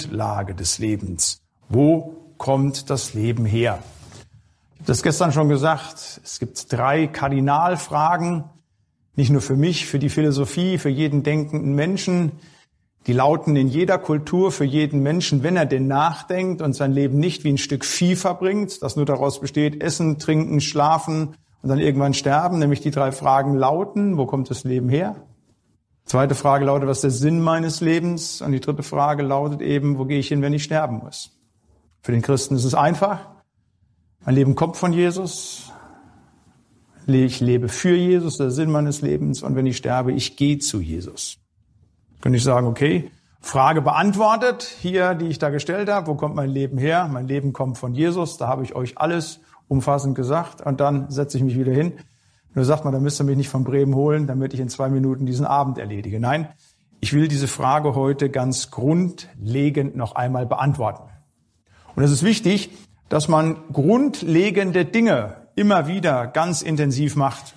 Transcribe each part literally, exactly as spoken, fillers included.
Grundlage des Lebens. Wo kommt das Leben her? Ich habe das gestern schon gesagt. Es gibt drei Kardinalfragen, nicht nur für mich, für die Philosophie, für jeden denkenden Menschen. Die lauten in jeder Kultur für jeden Menschen, wenn er denn nachdenkt und sein Leben nicht wie ein Stück Vieh verbringt, das nur daraus besteht, essen, trinken, schlafen und dann irgendwann sterben. Nämlich die drei Fragen lauten: Wo kommt das Leben her? Zweite Frage lautet: Was ist der Sinn meines Lebens? Und die dritte Frage lautet eben: Wo gehe ich hin, wenn ich sterben muss? Für den Christen ist es einfach. Mein Leben kommt von Jesus. Ich lebe für Jesus, der Sinn meines Lebens. Und wenn ich sterbe, ich gehe zu Jesus. Könnte ich sagen, okay, Frage beantwortet, hier, die ich da gestellt habe. Wo kommt mein Leben her? Mein Leben kommt von Jesus. Da habe ich euch alles umfassend gesagt. Und dann setze ich mich wieder hin. Nur sagt man, da müsst ihr mich nicht von Bremen holen, damit ich in zwei Minuten diesen Abend erledige. Nein, ich will diese Frage heute ganz grundlegend noch einmal beantworten. Und es ist wichtig, dass man grundlegende Dinge immer wieder ganz intensiv macht.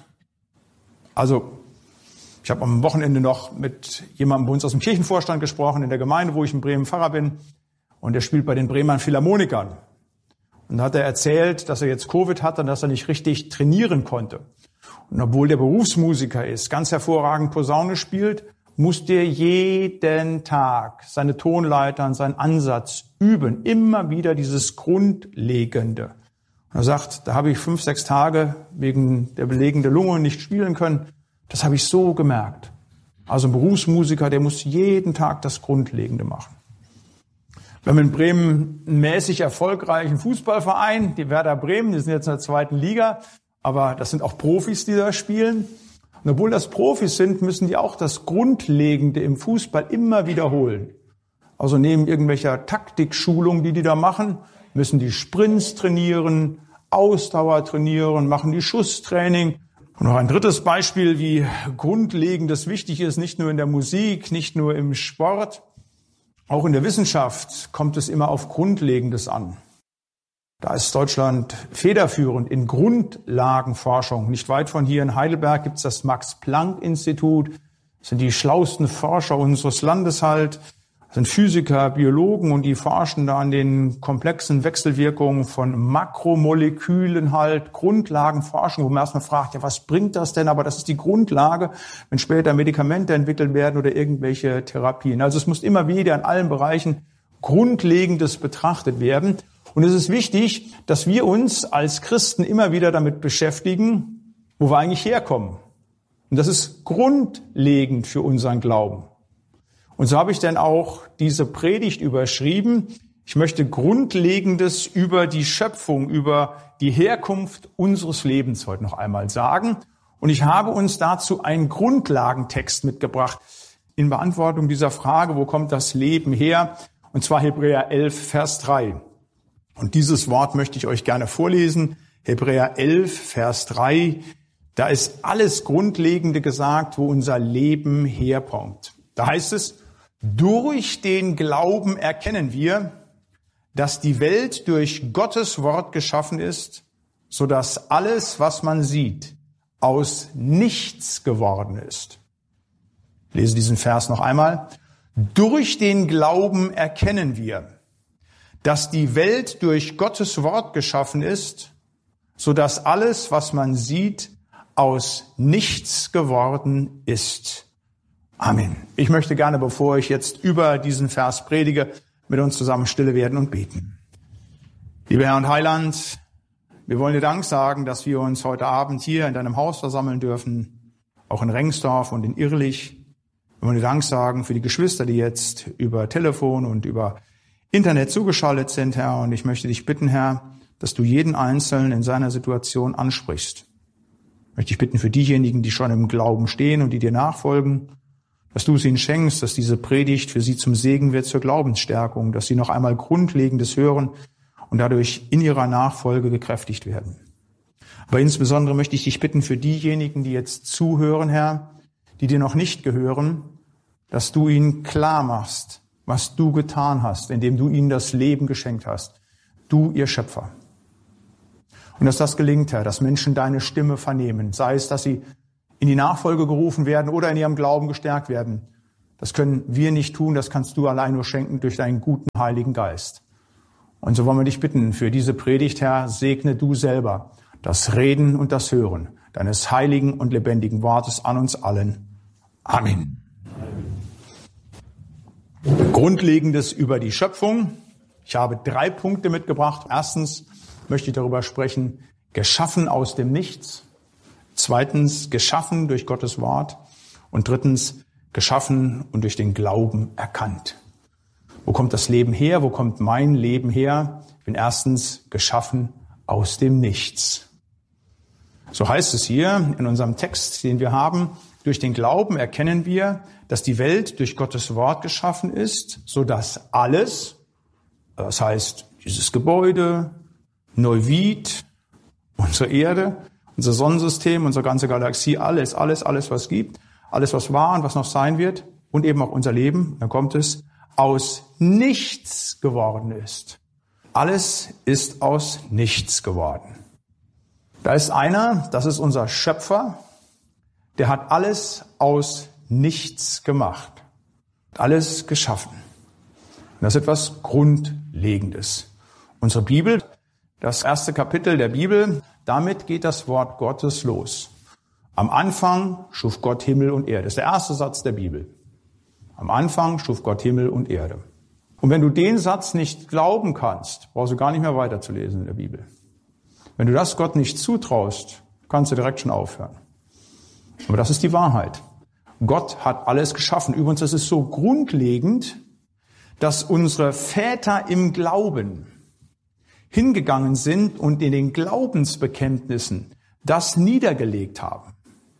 Also, ich habe am Wochenende noch mit jemandem bei uns aus dem Kirchenvorstand gesprochen, in der Gemeinde, wo ich in Bremen Pfarrer bin. Und der spielt bei den Bremer Philharmonikern. Und da hat er erzählt, dass er jetzt Covid hat und dass er nicht richtig trainieren konnte. Und obwohl der Berufsmusiker ist, ganz hervorragend Posaune spielt, musste er jeden Tag seine Tonleiter und seinen Ansatz üben. Immer wieder dieses Grundlegende. Und er sagt, da habe ich fünf, sechs Tage wegen der belegenden Lunge nicht spielen können. Das habe ich so gemerkt. Also ein Berufsmusiker, der muss jeden Tag das Grundlegende machen. Wir haben in Bremen einen mäßig erfolgreichen Fußballverein, die Werder Bremen, die sind jetzt in der zweiten Liga, aber das sind auch Profis, die da spielen. Und obwohl das Profis sind, müssen die auch das Grundlegende im Fußball immer wiederholen. Also neben irgendwelcher Taktikschulung, die die da machen, müssen die Sprints trainieren, Ausdauer trainieren, machen die Schusstraining. Und noch ein drittes Beispiel, wie grundlegend das wichtig ist, nicht nur in der Musik, nicht nur im Sport, auch in der Wissenschaft kommt es immer auf Grundlegendes an. Da ist Deutschland federführend in Grundlagenforschung. Nicht weit von hier in Heidelberg gibt es das Max-Planck-Institut. Das sind die schlauesten Forscher unseres Landes halt. Das sind Physiker, Biologen und die forschen da an den komplexen Wechselwirkungen von Makromolekülen halt, Grundlagenforschung, wo man erstmal fragt, ja, was bringt das denn? Aber das ist die Grundlage, wenn später Medikamente entwickelt werden oder irgendwelche Therapien. Also es muss immer wieder in allen Bereichen Grundlegendes betrachtet werden. Und es ist wichtig, dass wir uns als Christen immer wieder damit beschäftigen, wo wir eigentlich herkommen. Und das ist grundlegend für unseren Glauben. Und so habe ich dann auch diese Predigt überschrieben. Ich möchte Grundlegendes über die Schöpfung, über die Herkunft unseres Lebens heute noch einmal sagen. Und ich habe uns dazu einen Grundlagentext mitgebracht in Beantwortung dieser Frage, wo kommt das Leben her? Und zwar Hebräer elf, Vers drei. Und dieses Wort möchte ich euch gerne vorlesen. Hebräer elf, Vers drei. Da ist alles Grundlegende gesagt, wo unser Leben herkommt. Da heißt es: Durch den Glauben erkennen wir, dass die Welt durch Gottes Wort geschaffen ist, so dass alles, was man sieht, aus nichts geworden ist. Ich lese diesen Vers noch einmal. Durch den Glauben erkennen wir, dass die Welt durch Gottes Wort geschaffen ist, so dass alles, was man sieht, aus nichts geworden ist. Amen. Ich möchte gerne, bevor ich jetzt über diesen Vers predige, mit uns zusammen stille werden und beten. Lieber Herr und Heiland, wir wollen dir Dank sagen, dass wir uns heute Abend hier in deinem Haus versammeln dürfen, auch in Rengsdorf und in Irrlich. Wir wollen dir Dank sagen für die Geschwister, die jetzt über Telefon und über Internet zugeschaltet sind, Herr. Und ich möchte dich bitten, Herr, dass du jeden Einzelnen in seiner Situation ansprichst. Ich möchte dich bitten für diejenigen, die schon im Glauben stehen und die dir nachfolgen, dass du es ihnen schenkst, dass diese Predigt für sie zum Segen wird, zur Glaubensstärkung, dass sie noch einmal Grundlegendes hören und dadurch in ihrer Nachfolge gekräftigt werden. Aber insbesondere möchte ich dich bitten für diejenigen, die jetzt zuhören, Herr, die dir noch nicht gehören, dass du ihnen klar machst, was du getan hast, indem du ihnen das Leben geschenkt hast. Du, ihr Schöpfer. Und dass das gelingt, Herr, dass Menschen deine Stimme vernehmen, sei es, dass sie in die Nachfolge gerufen werden oder in ihrem Glauben gestärkt werden, Das können wir nicht tun, das kannst du allein nur schenken durch deinen guten Heiligen Geist. Und so wollen wir dich bitten, für diese Predigt, Herr, segne du selber das Reden und das Hören deines heiligen und lebendigen Wortes an uns allen. Amen. Grundlegendes über die Schöpfung. Ich habe drei Punkte mitgebracht. Erstens möchte ich darüber sprechen, geschaffen aus dem Nichts. Zweitens, geschaffen durch Gottes Wort. Und drittens, geschaffen und durch den Glauben erkannt. Wo kommt das Leben her? Wo kommt mein Leben her? Ich bin erstens geschaffen aus dem Nichts. So heißt es hier in unserem Text, den wir haben. Durch den Glauben erkennen wir, dass die Welt durch Gottes Wort geschaffen ist, sodass alles, das heißt dieses Gebäude, Neuwied, unsere Erde, unser Sonnensystem, unsere ganze Galaxie, alles, alles, alles, was es gibt, alles, was war und was noch sein wird und eben auch unser Leben, dann kommt es, aus nichts geworden ist. Alles ist aus nichts geworden. Da ist einer, das ist unser Schöpfer, der hat alles aus nichts gemacht, alles geschaffen. Und das ist etwas Grundlegendes. Unsere Bibel, das erste Kapitel der Bibel, damit geht das Wort Gottes los. Am Anfang schuf Gott Himmel und Erde. Das ist der erste Satz der Bibel. Am Anfang schuf Gott Himmel und Erde. Und wenn du den Satz nicht glauben kannst, brauchst du gar nicht mehr weiterzulesen in der Bibel. Wenn du das Gott nicht zutraust, kannst du direkt schon aufhören. Aber das ist die Wahrheit. Gott hat alles geschaffen. Übrigens, das ist so grundlegend, dass unsere Väter im Glauben hingegangen sind und in den Glaubensbekenntnissen das niedergelegt haben.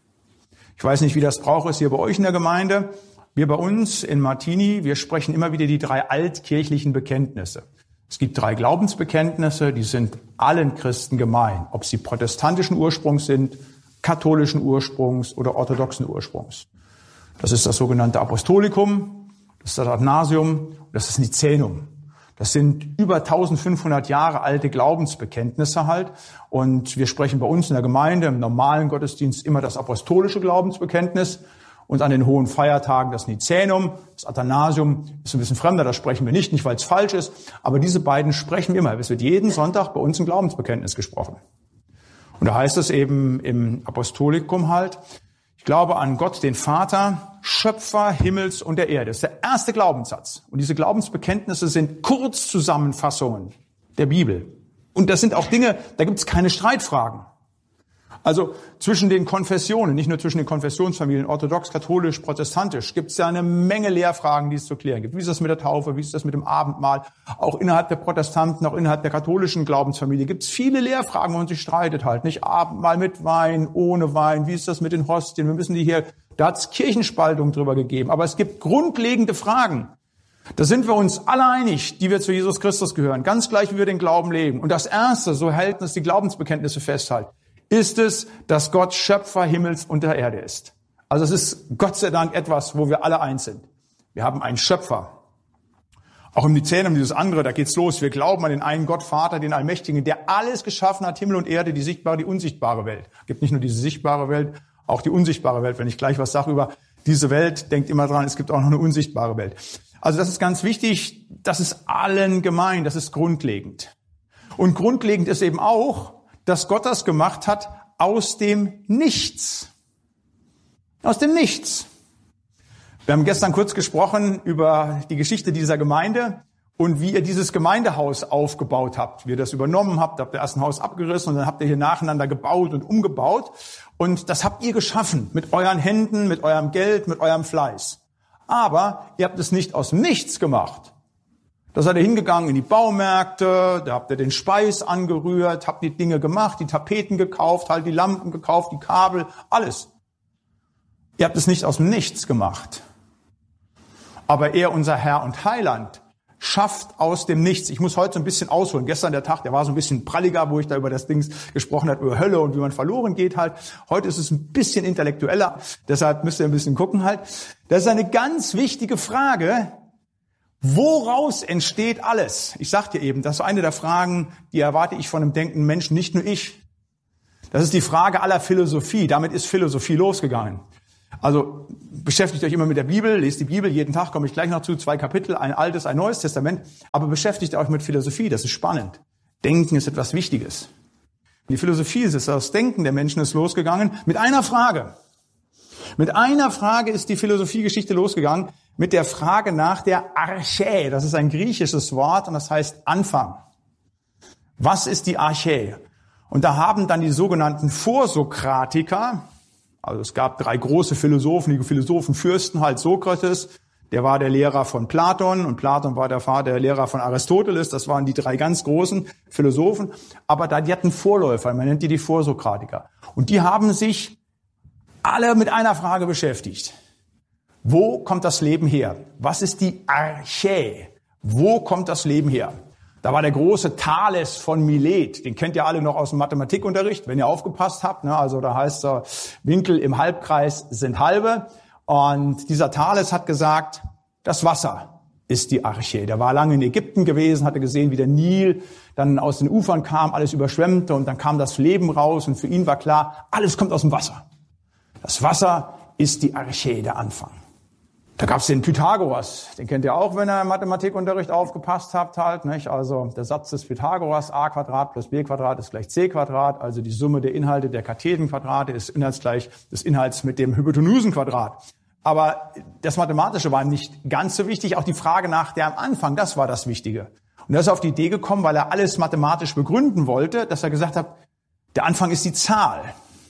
Ich weiß nicht, wie das Brauch ist hier bei euch in der Gemeinde. Wir bei uns in Martini, wir sprechen immer wieder die drei altkirchlichen Bekenntnisse. Es gibt drei Glaubensbekenntnisse, die sind allen Christen gemein, ob sie protestantischen Ursprungs sind, katholischen Ursprungs oder orthodoxen Ursprungs. Das ist das sogenannte Apostolikum, das ist das Athanasium und das ist das Nicänum. Das sind über eintausendfünfhundert Jahre alte Glaubensbekenntnisse halt. Und wir sprechen bei uns in der Gemeinde im normalen Gottesdienst immer das apostolische Glaubensbekenntnis und an den hohen Feiertagen das Nicänum. Das Athanasium ist ein bisschen fremder, das sprechen wir nicht, nicht weil es falsch ist, aber diese beiden sprechen wir immer. Es wird jeden Sonntag bei uns im Glaubensbekenntnis gesprochen. Und da heißt es eben im Apostolikum halt, ich glaube an Gott, den Vater, Schöpfer Himmels und der Erde. Das ist der erste Glaubenssatz. Und diese Glaubensbekenntnisse sind Kurzzusammenfassungen der Bibel. Und das sind auch Dinge, da gibt es keine Streitfragen. Also zwischen den Konfessionen, nicht nur zwischen den Konfessionsfamilien, orthodox, katholisch, protestantisch, gibt es ja eine Menge Lehrfragen, die es zu klären gibt. Wie ist das mit der Taufe? Wie ist das mit dem Abendmahl? Auch innerhalb der Protestanten, auch innerhalb der katholischen Glaubensfamilie gibt es viele Lehrfragen, wo man sich streitet halt. Nicht Abendmahl mit Wein, ohne Wein. Wie ist das mit den Hostien? Wir müssen die hier, da hat es Kirchenspaltung drüber gegeben. Aber es gibt grundlegende Fragen. Da sind wir uns alle einig, die wir zu Jesus Christus gehören. Ganz gleich, wie wir den Glauben leben. Und das Erste, so halten es die Glaubensbekenntnisse festhalten, ist es, dass Gott Schöpfer Himmels und der Erde ist. Also es ist Gott sei Dank etwas, wo wir alle eins sind. Wir haben einen Schöpfer. Auch im Nicänum, dieses andere, da geht's los. Wir glauben an den einen Gott, Vater, den Allmächtigen, der alles geschaffen hat, Himmel und Erde, die sichtbare, die unsichtbare Welt. Es gibt nicht nur diese sichtbare Welt, auch die unsichtbare Welt. Wenn ich gleich was sage über diese Welt, denkt immer dran, es gibt auch noch eine unsichtbare Welt. Also das ist ganz wichtig, das ist allen gemein, das ist grundlegend. Und grundlegend ist eben auch, dass Gott das gemacht hat aus dem Nichts. Aus dem Nichts. Wir haben gestern kurz gesprochen über die Geschichte dieser Gemeinde und wie ihr dieses Gemeindehaus aufgebaut habt. Wie ihr das übernommen habt, habt ihr erst ein Haus abgerissen und dann habt ihr hier nacheinander gebaut und umgebaut. Und das habt ihr geschaffen mit euren Händen, mit eurem Geld, mit eurem Fleiß. Aber ihr habt es nicht aus dem Nichts gemacht. Da seid ihr hingegangen in die Baumärkte, da habt ihr den Speis angerührt, habt die Dinge gemacht, die Tapeten gekauft, halt die Lampen gekauft, die Kabel, alles. Ihr habt es nicht aus dem Nichts gemacht. Aber er, unser Herr und Heiland, schafft aus dem Nichts. Ich muss heute so ein bisschen ausholen. Gestern der Tag, der war so ein bisschen pralliger, wo ich da über das Ding gesprochen habe, über Hölle und wie man verloren geht halt. Heute ist es ein bisschen intellektueller, deshalb müsst ihr ein bisschen gucken halt. Das ist eine ganz wichtige Frage. Woraus entsteht alles? Ich sagte eben, das ist eine der Fragen, die erwarte ich von einem denkenden Menschen, nicht nur ich. Das ist die Frage aller Philosophie. Damit ist Philosophie losgegangen. Also beschäftigt euch immer mit der Bibel, lest die Bibel, jeden Tag komme ich gleich noch zu, zwei Kapitel, ein altes, ein neues Testament, aber beschäftigt euch mit Philosophie, das ist spannend. Denken ist etwas Wichtiges. Die Philosophie ist das Denken der Menschen ist losgegangen mit einer Frage. Mit einer Frage ist die Philosophiegeschichte losgegangen, mit der Frage nach der Archä. Das ist ein griechisches Wort und das heißt Anfang. Was ist die Archä? Und da haben dann die sogenannten Vorsokratiker, also es gab drei große Philosophen, die Philosophenfürsten, halt Sokrates, der war der Lehrer von Platon und Platon war der Vater, der Lehrer von Aristoteles, das waren die drei ganz großen Philosophen, aber da, die hatten Vorläufer, man nennt die die Vorsokratiker. Und die haben sich alle mit einer Frage beschäftigt. Wo kommt das Leben her? Was ist die Archä? Wo kommt das Leben her? Da war der große Thales von Milet, den kennt ihr alle noch aus dem Mathematikunterricht, wenn ihr aufgepasst habt. Ne? Also da heißt er, Winkel im Halbkreis sind halbe. Und dieser Thales hat gesagt, das Wasser ist die Archä. Der war lange in Ägypten gewesen, hatte gesehen, wie der Nil dann aus den Ufern kam, alles überschwemmte und dann kam das Leben raus und für ihn war klar, alles kommt aus dem Wasser. Das Wasser ist die Archä, der Anfang. Da gab es den Pythagoras, den kennt ihr auch, wenn ihr im Mathematikunterricht aufgepasst habt halt, nicht? Also der Satz des Pythagoras, a Quadrat plus b Quadrat ist gleich c Quadrat, also die Summe der Inhalte der Kathetenquadrate ist inhaltsgleich des Inhalts mit dem Hypotenusenquadrat. Aber das Mathematische war nicht ganz so wichtig, auch die Frage nach der am Anfang, das war das Wichtige. Und er ist auf die Idee gekommen, weil er alles mathematisch begründen wollte, dass er gesagt hat, der Anfang ist die Zahl.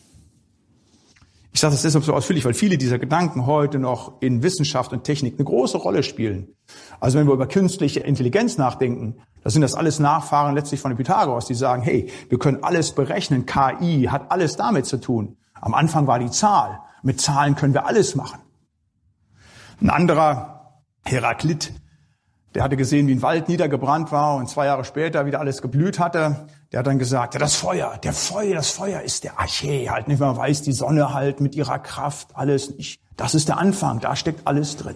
Ich sage das deshalb so ausführlich, weil viele dieser Gedanken heute noch in Wissenschaft und Technik eine große Rolle spielen. Also wenn wir über künstliche Intelligenz nachdenken, da sind das alles Nachfahren letztlich von den Pythagoras, die sagen, hey, wir können alles berechnen, K I hat alles damit zu tun. Am Anfang war die Zahl. Mit Zahlen können wir alles machen. Ein anderer, Heraklit, der hatte gesehen, wie ein Wald niedergebrannt war und zwei Jahre später wieder alles geblüht hatte. Der hat dann gesagt, ja, das Feuer, der Feuer, das Feuer ist der Archä, halt nicht, man weiß, die Sonne halt mit ihrer Kraft, alles nicht. Das ist der Anfang, da steckt alles drin.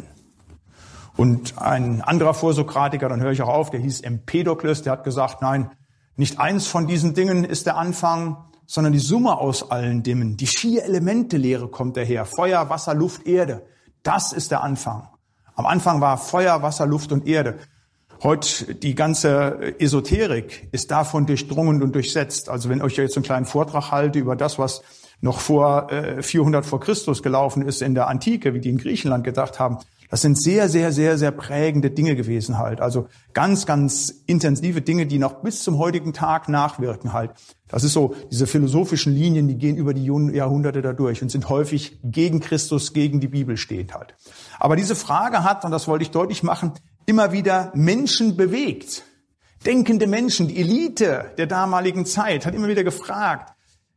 Und ein anderer Vorsokratiker, dann höre ich auch auf, der hieß Empedokles, der hat gesagt, nein, nicht eins von diesen Dingen ist der Anfang, sondern die Summe aus allen Dingen. Die vier Elemente-Lehre kommt daher, Feuer, Wasser, Luft, Erde. Das ist der Anfang. Am Anfang war Feuer, Wasser, Luft und Erde. Heute die ganze Esoterik ist davon durchdrungen und durchsetzt. Also wenn ich jetzt einen kleinen Vortrag halte über das, was noch vor äh, vierhundert vor Christus gelaufen ist in der Antike, wie die in Griechenland gedacht haben, das sind sehr, sehr, sehr, sehr prägende Dinge gewesen halt. Also ganz, ganz intensive Dinge, die noch bis zum heutigen Tag nachwirken halt. Das ist so, diese philosophischen Linien, die gehen über die Jahrhunderte da durch und sind häufig gegen Christus, gegen die Bibel stehend halt. Aber diese Frage hat, und das wollte ich deutlich machen, immer wieder Menschen bewegt. Denkende Menschen, die Elite der damaligen Zeit hat immer wieder gefragt,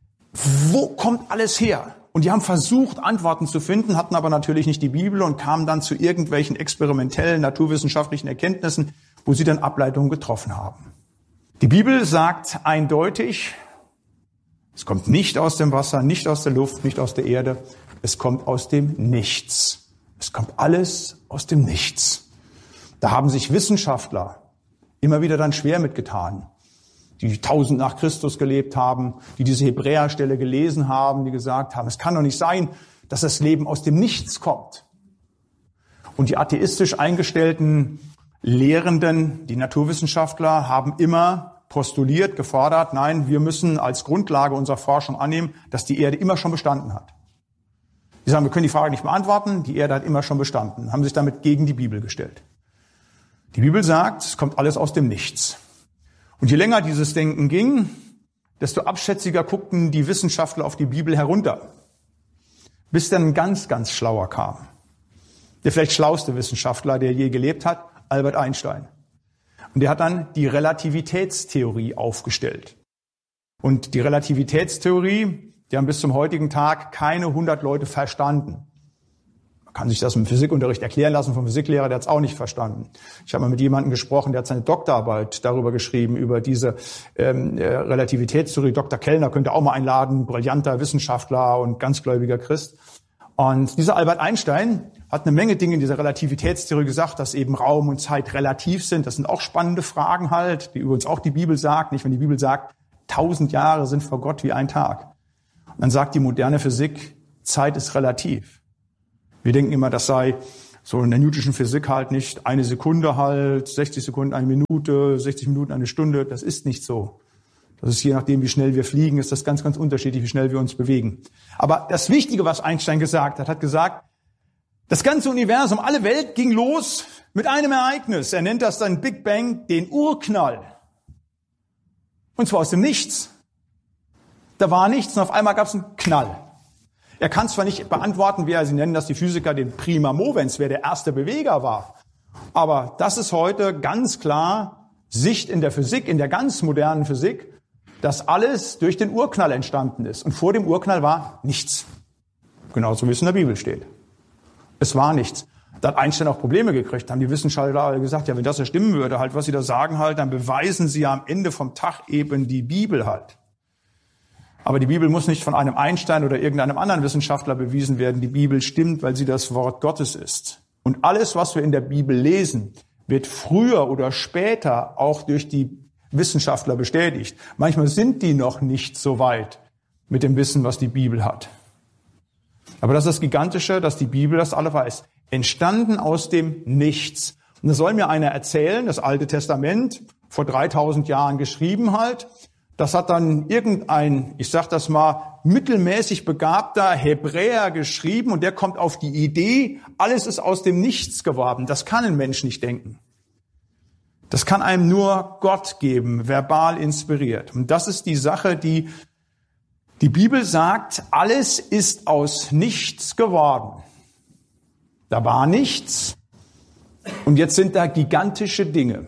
wo kommt alles her? Und die haben versucht, Antworten zu finden, hatten aber natürlich nicht die Bibel und kamen dann zu irgendwelchen experimentellen, naturwissenschaftlichen Erkenntnissen, wo sie dann Ableitungen getroffen haben. Die Bibel sagt eindeutig, es kommt nicht aus dem Wasser, nicht aus der Luft, nicht aus der Erde, es kommt aus dem Nichts. Es kommt alles aus dem Nichts. Da haben sich Wissenschaftler immer wieder dann schwer mitgetan, die tausend nach Christus gelebt haben, die diese Hebräerstelle gelesen haben, die gesagt haben, es kann doch nicht sein, dass das Leben aus dem Nichts kommt. Und die atheistisch eingestellten Lehrenden, die Naturwissenschaftler, haben immer postuliert, gefordert, nein, wir müssen als Grundlage unserer Forschung annehmen, dass die Erde immer schon bestanden hat. Die sagen, wir können die Frage nicht beantworten, die Erde hat immer schon bestanden, haben sich damit gegen die Bibel gestellt. Die Bibel sagt, es kommt alles aus dem Nichts. Und je länger dieses Denken ging, desto abschätziger guckten die Wissenschaftler auf die Bibel herunter, bis dann ein ganz, ganz Schlauer kam. Der vielleicht schlauste Wissenschaftler, der je gelebt hat, Albert Einstein. Und der hat dann die Relativitätstheorie aufgestellt. Und die Relativitätstheorie, die haben bis zum heutigen Tag keine hundert Leute verstanden. Man kann sich das im Physikunterricht erklären lassen vom Physiklehrer, der hat es auch nicht verstanden. Ich habe mal mit jemandem gesprochen, der hat seine Doktorarbeit darüber geschrieben, über diese ähm, Relativitätstheorie. Doktor Kellner könnt ihr auch mal einladen, brillanter Wissenschaftler und ganzgläubiger Christ. Und dieser Albert Einstein hat eine Menge Dinge in dieser Relativitätstheorie gesagt, dass eben Raum und Zeit relativ sind. Das sind auch spannende Fragen halt, die übrigens auch die Bibel sagt. Nicht, wenn die Bibel sagt, tausend Jahre sind vor Gott wie ein Tag. Und dann sagt die moderne Physik, Zeit ist relativ. Wir denken immer, das sei so in der newtonschen Physik halt nicht eine Sekunde halt, sechzig Sekunden eine Minute, sechzig Minuten eine Stunde. Das ist nicht so. Das ist je nachdem, wie schnell wir fliegen, ist das ganz, ganz unterschiedlich, wie schnell wir uns bewegen. Aber das Wichtige, was Einstein gesagt hat, hat gesagt, das ganze Universum, alle Welt ging los mit einem Ereignis. Er nennt das dann Big Bang, den Urknall. Und zwar aus dem Nichts. Da war nichts und auf einmal gab es einen Knall. Er kann zwar nicht beantworten, wer, sie nennen das die Physiker den Prima Movens, wer der erste Beweger war. Aber das ist heute ganz klar Sicht in der Physik, in der ganz modernen Physik, dass alles durch den Urknall entstanden ist. Und vor dem Urknall war nichts. Genauso wie es in der Bibel steht. Es war nichts. Da hat Einstein auch Probleme gekriegt. Da haben die Wissenschaftler alle gesagt, ja, wenn das ja stimmen würde, halt, was sie da sagen halt, dann beweisen sie ja am Ende vom Tag eben die Bibel halt. Aber die Bibel muss nicht von einem Einstein oder irgendeinem anderen Wissenschaftler bewiesen werden. Die Bibel stimmt, weil sie das Wort Gottes ist. Und alles, was wir in der Bibel lesen, wird früher oder später auch durch die Wissenschaftler bestätigt. Manchmal sind die noch nicht so weit mit dem Wissen, was die Bibel hat. Aber das ist das Gigantische, dass die Bibel das alle weiß. Entstanden aus dem Nichts. Und das soll mir einer erzählen, das Alte Testament, vor dreitausend Jahren geschrieben halt. Das hat dann irgendein, ich sag das mal, mittelmäßig begabter Hebräer geschrieben und der kommt auf die Idee, alles ist aus dem Nichts geworden. Das kann ein Mensch nicht denken. Das kann einem nur Gott geben, verbal inspiriert. Und das ist die Sache, die die Bibel sagt, alles ist aus nichts geworden. Da war nichts und jetzt sind da gigantische Dinge.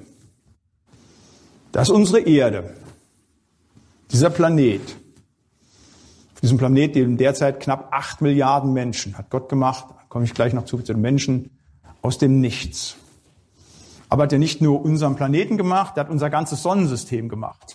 Das ist unsere Erde, dieser Planet. Auf diesem Planet leben derzeit knapp acht Milliarden Menschen, hat Gott gemacht, da komme ich gleich noch zu, zu den Menschen, aus dem Nichts. Aber hat er nicht nur unseren Planeten gemacht, er hat unser ganzes Sonnensystem gemacht.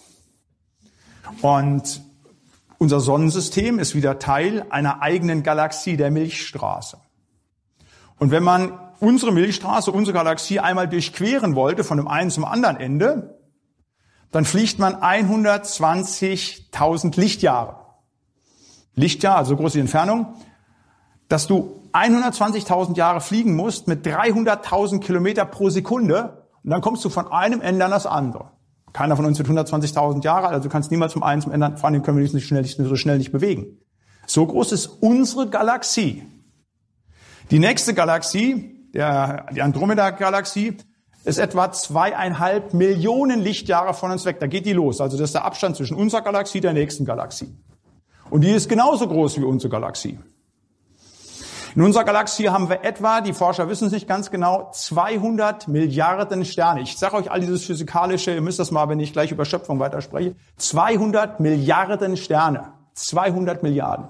Und unser Sonnensystem ist wieder Teil einer eigenen Galaxie, der Milchstraße. Und wenn man unsere Milchstraße, unsere Galaxie einmal durchqueren wollte, von dem einen zum anderen Ende, dann fliegt man hundertzwanzigtausend Lichtjahre. Lichtjahr, also so groß die Entfernung, dass du hundertzwanzigtausend Jahre fliegen musst mit dreihunderttausend Kilometer pro Sekunde und dann kommst du von einem Ende an das andere. Keiner von uns wird hundertzwanzigtausend Jahre alt, also du kannst niemals vom einen zum anderen, vor allem können wir uns nicht schnell, nicht, so schnell nicht bewegen. So groß ist unsere Galaxie. Die nächste Galaxie, der, die Andromeda-Galaxie, ist etwa zweieinhalb Millionen Lichtjahre von uns weg. Da geht die los. Also das ist der Abstand zwischen unserer Galaxie und der nächsten Galaxie. Und die ist genauso groß wie unsere Galaxie. In unserer Galaxie haben wir etwa, die Forscher wissen es nicht ganz genau, zweihundert Milliarden Sterne. Ich sage euch all dieses Physikalische, ihr müsst das mal, wenn ich gleich über Schöpfung weiterspreche. zweihundert Milliarden Sterne. zweihundert Milliarden.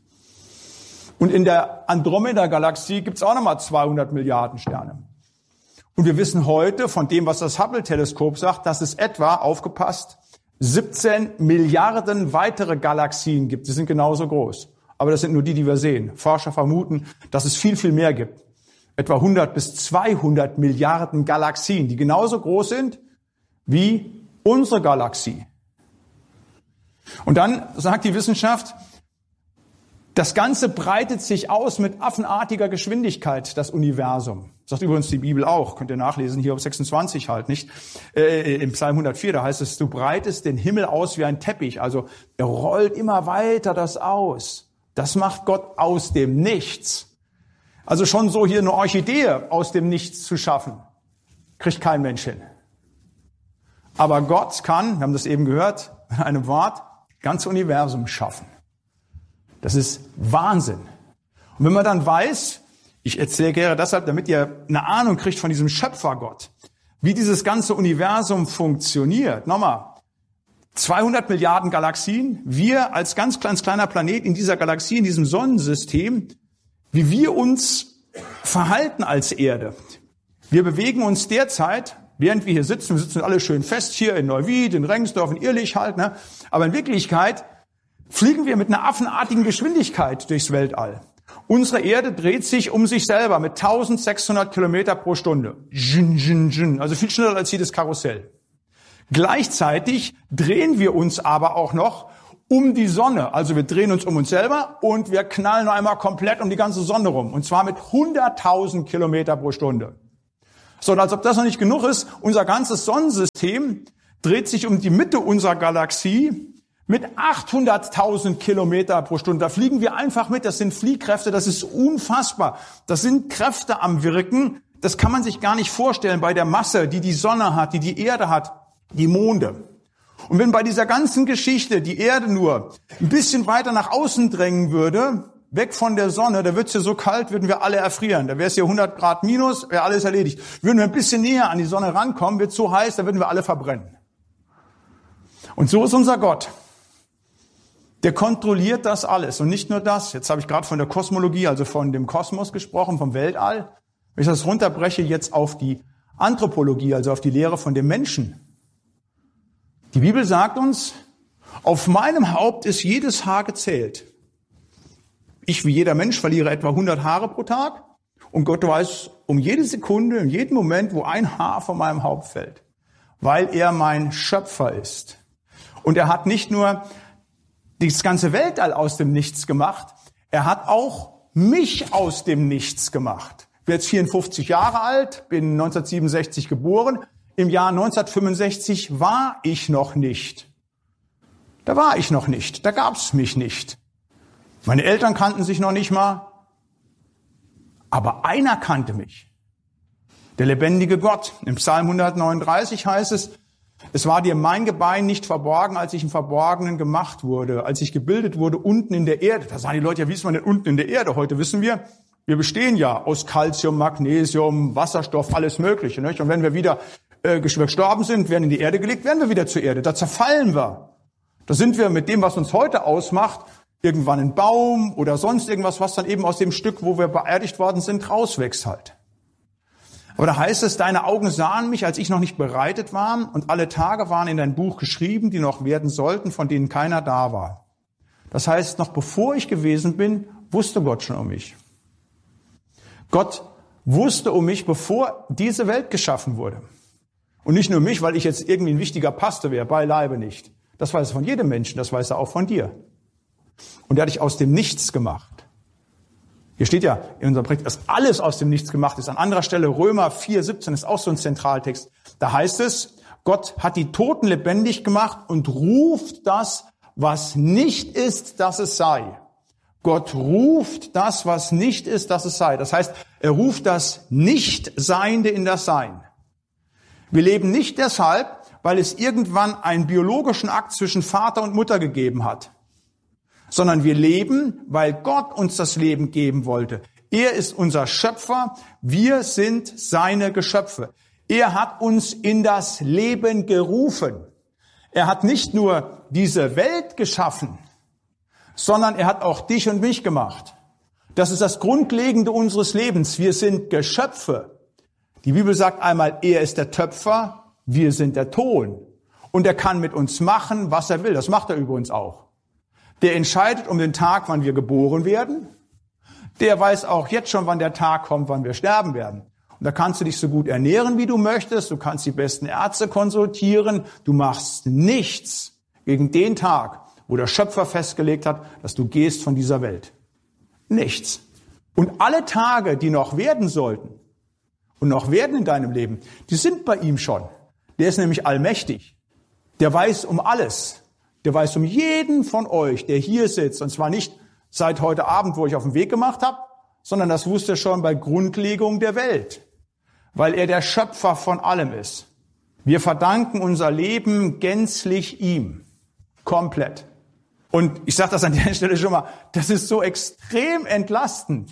Und in der Andromeda-Galaxie gibt es auch nochmal zweihundert Milliarden Sterne. Und wir wissen heute von dem, was das Hubble-Teleskop sagt, dass es etwa, aufgepasst, siebzehn Milliarden weitere Galaxien gibt. Die sind genauso groß. Aber das sind nur die, die wir sehen. Forscher vermuten, dass es viel, viel mehr gibt. Etwa hundert bis zweihundert Milliarden Galaxien, die genauso groß sind wie unsere Galaxie. Und dann sagt die Wissenschaft, das Ganze breitet sich aus mit affenartiger Geschwindigkeit, das Universum. Sagt übrigens die Bibel auch, könnt ihr nachlesen, hier auf sechsundzwanzig halt, nicht? Äh, im Psalm hundertvier, da heißt es, du breitest den Himmel aus wie ein Teppich. Also er rollt immer weiter das aus. Das macht Gott aus dem Nichts. Also schon so hier eine Orchidee aus dem Nichts zu schaffen, kriegt kein Mensch hin. Aber Gott kann, wir haben das eben gehört, in einem Wort, ganz Universum schaffen. Das ist Wahnsinn. Und wenn man dann weiß, ich erzähle deshalb, damit ihr eine Ahnung kriegt von diesem Schöpfergott, wie dieses ganze Universum funktioniert. Nochmal, zweihundert Milliarden Galaxien, wir als ganz, ganz kleiner Planet in dieser Galaxie, in diesem Sonnensystem, wie wir uns verhalten als Erde. Wir bewegen uns derzeit, während wir hier sitzen, wir sitzen alle schön fest hier in Neuwied, in Rengsdorf, in Irrlich halt, ne? Aber in Wirklichkeit fliegen wir mit einer affenartigen Geschwindigkeit durchs Weltall. Unsere Erde dreht sich um sich selber mit eintausendsechshundert Kilometer pro Stunde. Also viel schneller als jedes Karussell. Gleichzeitig drehen wir uns aber auch noch um die Sonne. Also wir drehen uns um uns selber und wir knallen noch einmal komplett um die ganze Sonne rum. Und zwar mit hunderttausend Kilometer pro Stunde. So, und als ob das noch nicht genug ist, unser ganzes Sonnensystem dreht sich um die Mitte unserer Galaxie mit achthunderttausend Kilometer pro Stunde. Da fliegen wir einfach mit. Das sind Fliehkräfte. Das ist unfassbar. Das sind Kräfte am Wirken. Das kann man sich gar nicht vorstellen bei der Masse, die die Sonne hat, die die Erde hat, die Monde. Und wenn bei dieser ganzen Geschichte die Erde nur ein bisschen weiter nach außen drängen würde, weg von der Sonne, da wird es hier so kalt, würden wir alle erfrieren. Da wäre es hier hundert Grad minus, wäre alles erledigt. Würden wir ein bisschen näher an die Sonne rankommen, wird es so heiß, da würden wir alle verbrennen. Und so ist unser Gott. Der kontrolliert das alles. Und nicht nur das. Jetzt habe ich gerade von der Kosmologie, also von dem Kosmos gesprochen, vom Weltall. Wenn ich das runterbreche jetzt auf die Anthropologie, also auf die Lehre von dem Menschen. Die Bibel sagt uns, auf meinem Haupt ist jedes Haar gezählt. Ich wie jeder Mensch verliere etwa hundert Haare pro Tag. Und Gott weiß um jede Sekunde, in jedem Moment, wo ein Haar von meinem Haupt fällt. Weil er mein Schöpfer ist. Und er hat nicht nur das ganze Weltall aus dem Nichts gemacht, er hat auch mich aus dem Nichts gemacht. Ich bin jetzt vierundfünfzig Jahre alt, bin neunzehnhundertsiebenundsechzig geboren. Im Jahr neunzehnhundertfünfundsechzig war ich noch nicht. Da war ich noch nicht, da gab's mich nicht. Meine Eltern kannten sich noch nicht mal, aber einer kannte mich. Der lebendige Gott. Im Psalm hundertneununddreißig heißt es, es war dir mein Gebein nicht verborgen, als ich im Verborgenen gemacht wurde, als ich gebildet wurde unten in der Erde. Da sagen die Leute, ja, wie ist man denn unten in der Erde? Heute wissen wir, wir bestehen ja aus Calcium, Magnesium, Wasserstoff, alles Mögliche. Nicht? Und wenn wir wieder äh, gestorben sind, werden in die Erde gelegt, werden wir wieder zur Erde. Da zerfallen wir. Da sind wir mit dem, was uns heute ausmacht, irgendwann ein Baum oder sonst irgendwas, was dann eben aus dem Stück, wo wir beerdigt worden sind, rauswächst halt. Aber da heißt es, deine Augen sahen mich, als ich noch nicht bereitet war, und alle Tage waren in dein Buch geschrieben, die noch werden sollten, von denen keiner da war. Das heißt, noch bevor ich gewesen bin, wusste Gott schon um mich. Gott wusste um mich, bevor diese Welt geschaffen wurde. Und nicht nur mich, weil ich jetzt irgendwie ein wichtiger Pastor wäre, beileibe nicht. Das weiß er von jedem Menschen, das weiß er auch von dir. Und er hat dich aus dem Nichts gemacht. Hier steht ja in unserem Projekt, dass alles aus dem Nichts gemacht ist. An anderer Stelle Römer vier siebzehn ist auch so ein Zentraltext. Da heißt es, Gott hat die Toten lebendig gemacht und ruft das, was nicht ist, dass es sei. Gott ruft das, was nicht ist, dass es sei. Das heißt, er ruft das Nichtseiende in das Sein. Wir leben nicht deshalb, weil es irgendwann einen biologischen Akt zwischen Vater und Mutter gegeben hat, sondern wir leben, weil Gott uns das Leben geben wollte. Er ist unser Schöpfer, wir sind seine Geschöpfe. Er hat uns in das Leben gerufen. Er hat nicht nur diese Welt geschaffen, sondern er hat auch dich und mich gemacht. Das ist das Grundlegende unseres Lebens. Wir sind Geschöpfe. Die Bibel sagt einmal, er ist der Töpfer, wir sind der Ton. Und er kann mit uns machen, was er will. Das macht er übrigens auch. Der entscheidet um den Tag, wann wir geboren werden. Der weiß auch jetzt schon, wann der Tag kommt, wann wir sterben werden. Und da kannst du dich so gut ernähren, wie du möchtest. Du kannst die besten Ärzte konsultieren. Du machst nichts gegen den Tag, wo der Schöpfer festgelegt hat, dass du gehst von dieser Welt. Nichts. Und alle Tage, die noch werden sollten und noch werden in deinem Leben, die sind bei ihm schon. Der ist nämlich allmächtig. Der weiß um alles. Der weiß um jeden von euch, der hier sitzt. Und zwar nicht seit heute Abend, wo ich auf den Weg gemacht habe, sondern das wusste er schon bei Grundlegung der Welt. Weil er der Schöpfer von allem ist. Wir verdanken unser Leben gänzlich ihm. Komplett. Und ich sage das an der Stelle schon mal, das ist so extrem entlastend.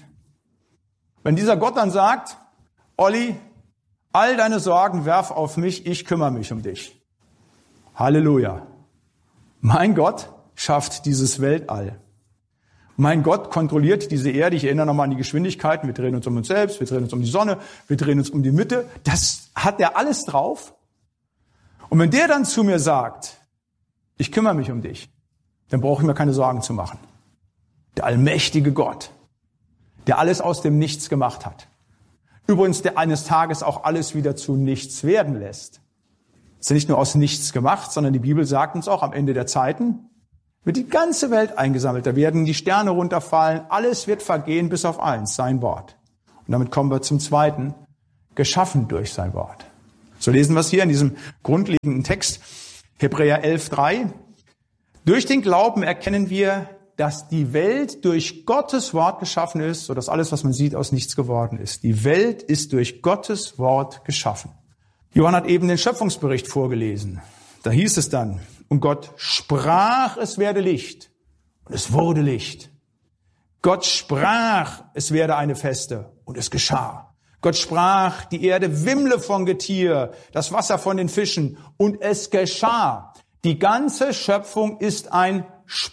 Wenn dieser Gott dann sagt, Olli, all deine Sorgen werf auf mich, ich kümmere mich um dich. Halleluja. Mein Gott schafft dieses Weltall. Mein Gott kontrolliert diese Erde. Ich erinnere nochmal an die Geschwindigkeiten. Wir drehen uns um uns selbst, wir drehen uns um die Sonne, wir drehen uns um die Mitte. Das hat er alles drauf. Und wenn der dann zu mir sagt, ich kümmere mich um dich, dann brauche ich mir keine Sorgen zu machen. Der allmächtige Gott, der alles aus dem Nichts gemacht hat. Übrigens, der eines Tages auch alles wieder zu nichts werden lässt. Es ist nicht nur aus nichts gemacht, sondern die Bibel sagt uns auch am Ende der Zeiten, Wird die ganze Welt eingesammelt. Da werden die Sterne runterfallen. Alles wird vergehen bis auf eins, sein Wort. Und damit kommen wir zum zweiten. Geschaffen durch sein Wort. So lesen wir es hier in diesem grundlegenden Text. Hebräer elf drei. Durch den Glauben erkennen wir, dass die Welt durch Gottes Wort geschaffen ist, sodass alles, was man sieht, aus nichts geworden ist. Die Welt ist durch Gottes Wort geschaffen. Johann hat eben den Schöpfungsbericht vorgelesen. Da hieß es dann, und Gott sprach, es werde Licht. Und es wurde Licht. Gott sprach, es werde eine Feste. Und es geschah. Gott sprach, die Erde wimmle von Getier, das Wasser von den Fischen. Und es geschah. Die ganze Schöpfung ist ein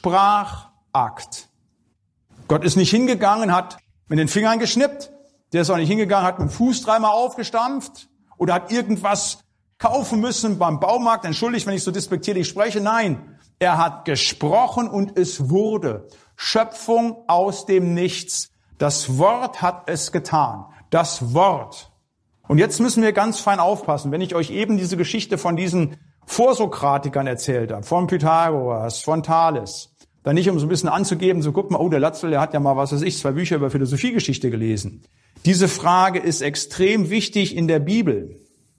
Sprachakt. Gott ist nicht hingegangen, hat mit den Fingern geschnippt. Der ist auch nicht hingegangen, hat mit dem Fuß dreimal aufgestampft oder hat irgendwas kaufen müssen beim Baumarkt. Entschuldigt, wenn ich so despektierlich spreche. Nein, er hat gesprochen und es wurde. Schöpfung aus dem Nichts. Das Wort hat es getan. Das Wort. Und jetzt müssen wir ganz fein aufpassen. Wenn ich euch eben diese Geschichte von diesen Vorsokratikern erzählt habe, von Pythagoras, von Thales, dann nicht, um so ein bisschen anzugeben, so guck mal, oh, der Latzel, der hat ja mal, was weiß ich, zwei Bücher über Philosophiegeschichte gelesen. Diese Frage ist extrem wichtig in der Bibel.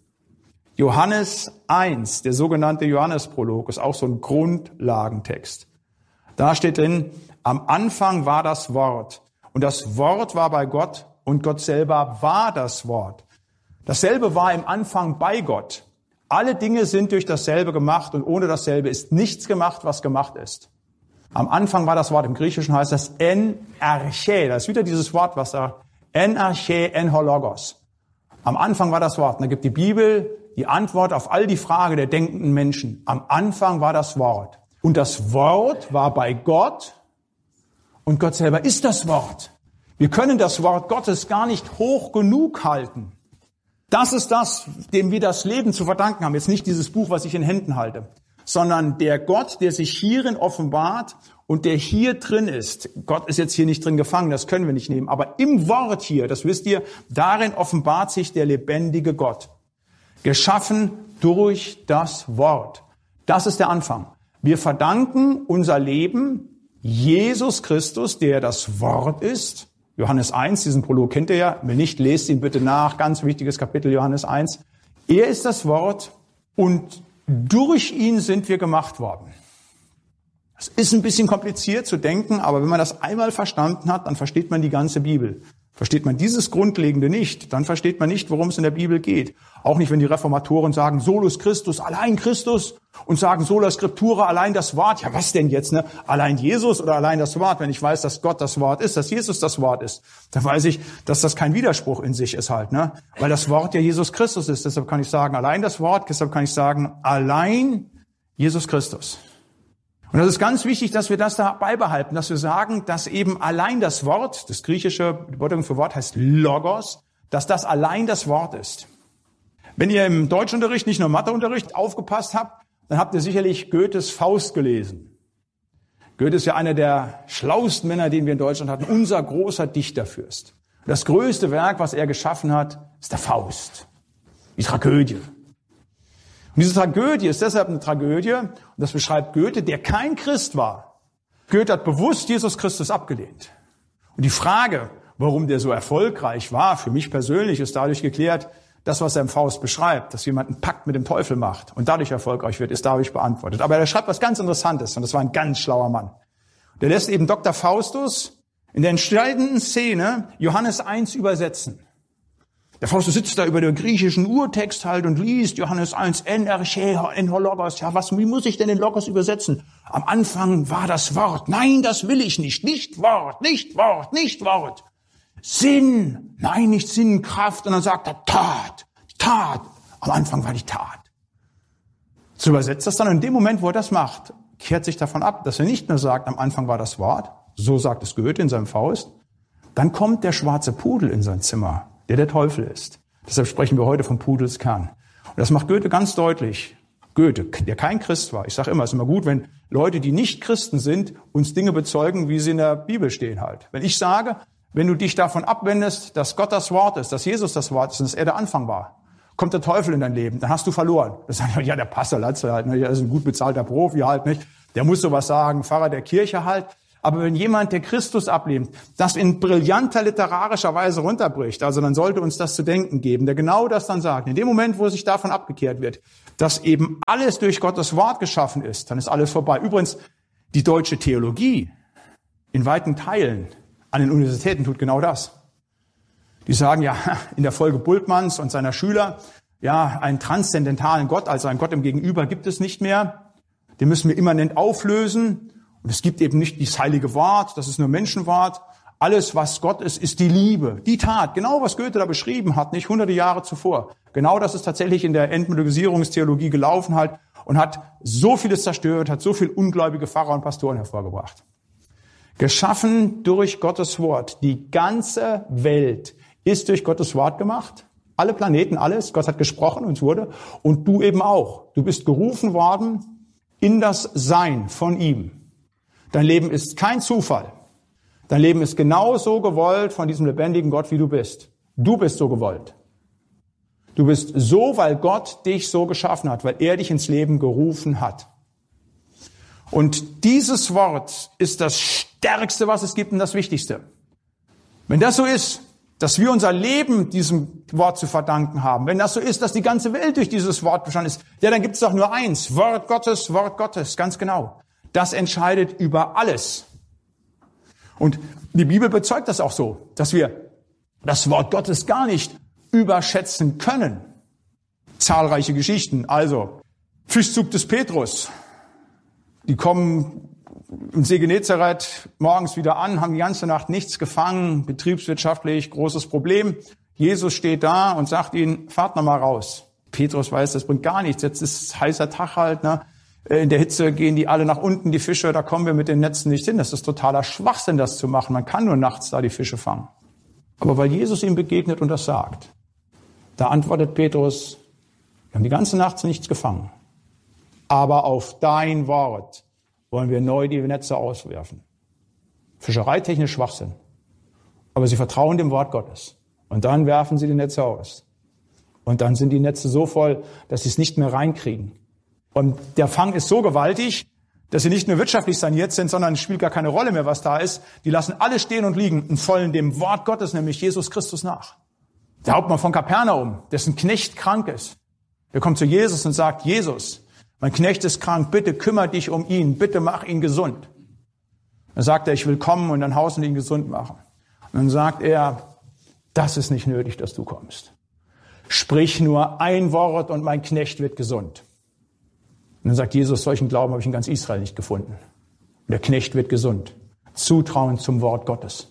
Johannes eins, der sogenannte Johannesprolog, ist auch so ein Grundlagentext. Da steht drin, am Anfang war das Wort und das Wort war bei Gott und Gott selber war das Wort. Dasselbe war im Anfang bei Gott. Alle Dinge sind durch dasselbe gemacht und ohne dasselbe ist nichts gemacht, was gemacht ist. Am Anfang war das Wort, im Griechischen heißt das en arche. Das ist wieder dieses Wort, was da, en arche, en hologos. Am Anfang war das Wort. Und da gibt die Bibel die Antwort auf all die Fragen der denkenden Menschen. Am Anfang war das Wort. Und das Wort war bei Gott und Gott selber ist das Wort. Wir können das Wort Gottes gar nicht hoch genug halten. Das ist das, dem wir das Leben zu verdanken haben. Jetzt nicht dieses Buch, was ich in Händen halte, sondern der Gott, der sich hierin offenbart und der hier drin ist. Gott ist jetzt hier nicht drin gefangen, das können wir nicht nehmen. Aber im Wort hier, das wisst ihr, darin offenbart sich der lebendige Gott. Geschaffen durch das Wort. Das ist der Anfang. Wir verdanken unser Leben Jesus Christus, der das Wort ist. Johannes eins, diesen Prolog kennt ihr ja. Wenn nicht, lest ihn bitte nach. Ganz wichtiges Kapitel, Johannes eins. Er ist das Wort und durch ihn sind wir gemacht worden. Es ist ein bisschen kompliziert zu denken, aber wenn man das einmal verstanden hat, dann versteht man die ganze Bibel. Versteht man dieses Grundlegende nicht, dann versteht man nicht, worum es in der Bibel geht. Auch nicht, wenn die Reformatoren sagen, solus Christus, allein Christus, und sagen sola scriptura, allein das Wort. Ja, was denn jetzt, ne? Allein Jesus oder allein das Wort? Wenn ich weiß, dass Gott das Wort ist, dass Jesus das Wort ist, dann weiß ich, dass das kein Widerspruch in sich ist halt, ne? Weil das Wort ja Jesus Christus ist. Deshalb kann ich sagen, allein das Wort, deshalb kann ich sagen, allein Jesus Christus. Und das ist ganz wichtig, dass wir das da beibehalten, dass wir sagen, dass eben allein das Wort, das griechische Bedeutung für Wort heißt Logos, dass das allein das Wort ist. Wenn ihr im Deutschunterricht, nicht nur im Matheunterricht aufgepasst habt, dann habt ihr sicherlich Goethes Faust gelesen. Goethe ist ja einer der schlauesten Männer, den wir in Deutschland hatten, unser großer Dichterfürst. Das größte Werk, was er geschaffen hat, ist der Faust, die Tragödie. Und diese Tragödie ist deshalb eine Tragödie, und das beschreibt Goethe, der kein Christ war. Goethe hat bewusst Jesus Christus abgelehnt. Und die Frage, warum der so erfolgreich war, für mich persönlich ist dadurch geklärt, das, was er im Faust beschreibt, dass jemand einen Pakt mit dem Teufel macht und dadurch erfolgreich wird, ist dadurch beantwortet. Aber er schreibt was ganz Interessantes, und das war ein ganz schlauer Mann. Der lässt eben Doktor Faustus in der entscheidenden Szene Johannes eins übersetzen. Der Faustus sitzt da über den griechischen Urtext halt und liest Johannes eins, en arche, en hologos. Ja, was, wie muss ich denn den Logos übersetzen? Am Anfang war das Wort. Nein, das will ich nicht. Nicht Wort, nicht Wort, nicht Wort. Sinn. Nein, nicht Sinn, Kraft. Und dann sagt er Tat, Tat. Am Anfang war die Tat. So übersetzt das dann. Und in dem Moment, wo er das macht, kehrt sich davon ab, dass er nicht nur sagt, am Anfang war das Wort. So sagt es Goethe in seinem Faust. Dann kommt der schwarze Pudel in sein Zimmer, der der Teufel ist. Deshalb sprechen wir heute vom Pudels Kern. Und das macht Goethe ganz deutlich. Goethe, der kein Christ war. Ich sage immer, es ist immer gut, wenn Leute, die nicht Christen sind, uns Dinge bezeugen, wie sie in der Bibel stehen halt. Wenn ich sage, wenn du dich davon abwendest, dass Gott das Wort ist, dass Jesus das Wort ist und dass er der Anfang war, kommt der Teufel in dein Leben, dann hast du verloren. Das sagt ja der Pastor Latze halt, ne? Der ist ein gut bezahlter Profi halt nicht. Der muss sowas sagen, Pfarrer der Kirche halt. Aber wenn jemand, der Christus ablehnt, das in brillanter literarischer Weise runterbricht, also dann sollte uns das zu denken geben, der genau das dann sagt. In dem Moment, wo sich davon abgekehrt wird, dass eben alles durch Gottes Wort geschaffen ist, dann ist alles vorbei. Übrigens, die deutsche Theologie in weiten Teilen an den Universitäten tut genau das. Die sagen ja in der Folge Bultmanns und seiner Schüler, ja, einen transzendentalen Gott, also einen Gott im Gegenüber gibt es nicht mehr. Den müssen wir immanent auflösen. Und es gibt eben nicht das heilige Wort, das ist nur Menschenwort. Alles, was Gott ist, ist die Liebe, die Tat. Genau, was Goethe da beschrieben hat, nicht hunderte Jahre zuvor. Genau das ist tatsächlich in der Entmythologisierungstheologie gelaufen halt und hat so vieles zerstört, hat so viel ungläubige Pfarrer und Pastoren hervorgebracht. Geschaffen durch Gottes Wort. Die ganze Welt ist durch Gottes Wort gemacht. Alle Planeten, alles. Gott hat gesprochen und es wurde. Und du eben auch. Du bist gerufen worden in das Sein von ihm. Dein Leben ist kein Zufall. Dein Leben ist genauso gewollt von diesem lebendigen Gott, wie du bist. Du bist so gewollt. Du bist so, weil Gott dich so geschaffen hat, weil er dich ins Leben gerufen hat. Und dieses Wort ist das Stärkste, was es gibt und das Wichtigste. Wenn das so ist, dass wir unser Leben diesem Wort zu verdanken haben, wenn das so ist, dass die ganze Welt durch dieses Wort bestanden ist, ja, dann gibt es doch nur eins, Wort Gottes, Wort Gottes, ganz genau. Das entscheidet über alles. Und die Bibel bezeugt das auch so, dass wir das Wort Gottes gar nicht überschätzen können. Zahlreiche Geschichten, also Fischzug des Petrus. Die kommen im See Genezareth morgens wieder an, haben die ganze Nacht nichts gefangen, betriebswirtschaftlich großes Problem. Jesus steht da und sagt ihnen, fahrt noch mal raus. Petrus weiß, das bringt gar nichts, jetzt ist heißer Tag halt, ne? In der Hitze gehen die alle nach unten, die Fische, da kommen wir mit den Netzen nicht hin. Das ist totaler Schwachsinn, das zu machen. Man kann nur nachts da die Fische fangen. Aber weil Jesus ihm begegnet und das sagt, da antwortet Petrus, wir haben die ganze Nacht nichts gefangen. Aber auf dein Wort wollen wir neu die Netze auswerfen. Fischereitechnisch Schwachsinn. Aber sie vertrauen dem Wort Gottes. Und dann werfen sie die Netze aus. Und dann sind die Netze so voll, dass sie es nicht mehr reinkriegen. Und der Fang ist so gewaltig, dass sie nicht nur wirtschaftlich saniert sind, sondern es spielt gar keine Rolle mehr, was da ist. Die lassen alles stehen und liegen und folgen dem Wort Gottes, nämlich Jesus Christus, nach. Der Hauptmann von Kapernaum, dessen Knecht krank ist, der kommt zu Jesus und sagt, Jesus, mein Knecht ist krank, bitte kümmere dich um ihn, bitte mach ihn gesund. Dann sagt er, ich will kommen und dann Haus und ihn gesund machen. Und dann sagt er, das ist nicht nötig, dass du kommst. Sprich nur ein Wort und mein Knecht wird gesund. Und dann sagt Jesus, solchen Glauben habe ich in ganz Israel nicht gefunden. Und der Knecht wird gesund. Zutrauen zum Wort Gottes.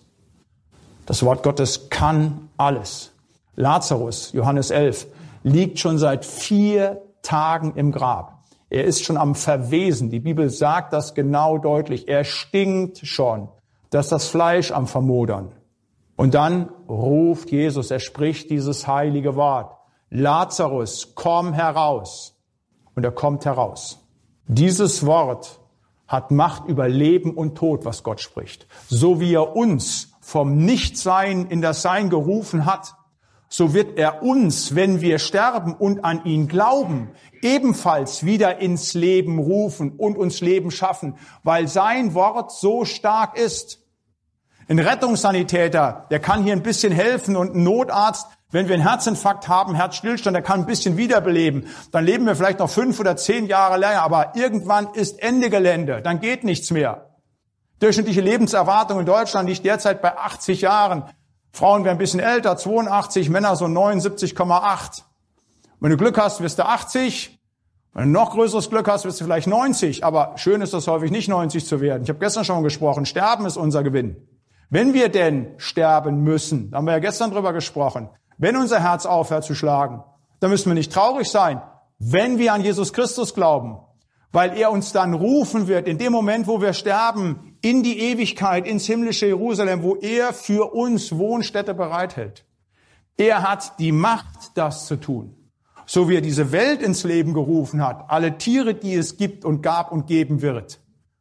Das Wort Gottes kann alles. Lazarus, Johannes elf, liegt schon seit vier Tagen im Grab. Er ist schon am Verwesen. Die Bibel sagt das genau deutlich. Er stinkt schon. Das ist das Fleisch am Vermodern. Und dann ruft Jesus, er spricht dieses heilige Wort. Lazarus, komm heraus. Und er kommt heraus. Dieses Wort hat Macht über Leben und Tod, was Gott spricht. So wie er uns vom Nichtsein in das Sein gerufen hat, so wird er uns, wenn wir sterben und an ihn glauben, ebenfalls wieder ins Leben rufen und uns Leben schaffen, weil sein Wort so stark ist. Ein Rettungssanitäter, der kann hier ein bisschen helfen, und ein Notarzt, wenn wir einen Herzinfarkt haben, Herzstillstand, der kann ein bisschen wiederbeleben. Dann leben wir vielleicht noch fünf oder zehn Jahre länger, aber irgendwann ist Ende Gelände, dann geht nichts mehr. Durchschnittliche Lebenserwartung in Deutschland liegt derzeit bei achtzig Jahren. Frauen werden ein bisschen älter, zweiundachtzig, Männer so neunundsiebzig Komma acht. Wenn du Glück hast, wirst du achtzig. Wenn du noch größeres Glück hast, wirst du vielleicht neunzig. Aber schön ist das häufig nicht, neunzig zu werden. Ich habe gestern schon gesprochen, Sterben ist unser Gewinn. Wenn wir denn sterben müssen, da haben wir ja gestern drüber gesprochen, wenn unser Herz aufhört zu schlagen, dann müssen wir nicht traurig sein, wenn wir an Jesus Christus glauben, weil er uns dann rufen wird, in dem Moment, wo wir sterben, in die Ewigkeit, ins himmlische Jerusalem, wo er für uns Wohnstätte bereithält. Er hat die Macht, das zu tun. So wie er diese Welt ins Leben gerufen hat, alle Tiere, die es gibt und gab und geben wird.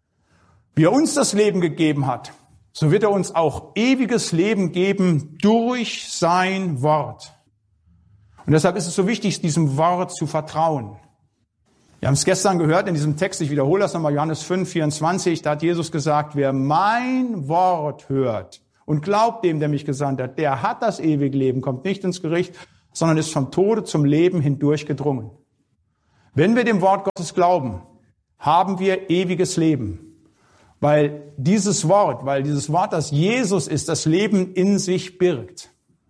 Wie er uns das Leben gegeben hat, so wird er uns auch ewiges Leben geben durch sein Wort. Und deshalb ist es so wichtig, diesem Wort zu vertrauen. Wir haben es gestern gehört in diesem Text, ich wiederhole das nochmal, Johannes fünf, vierundzwanzig, da hat Jesus gesagt, wer mein Wort hört und glaubt dem, der mich gesandt hat, der hat das ewige Leben, kommt nicht ins Gericht, sondern ist vom Tode zum Leben hindurch gedrungen. Wenn wir dem Wort Gottes glauben, haben wir ewiges Leben, weil dieses Wort, weil dieses Wort, das Jesus ist, das Leben in sich birgt.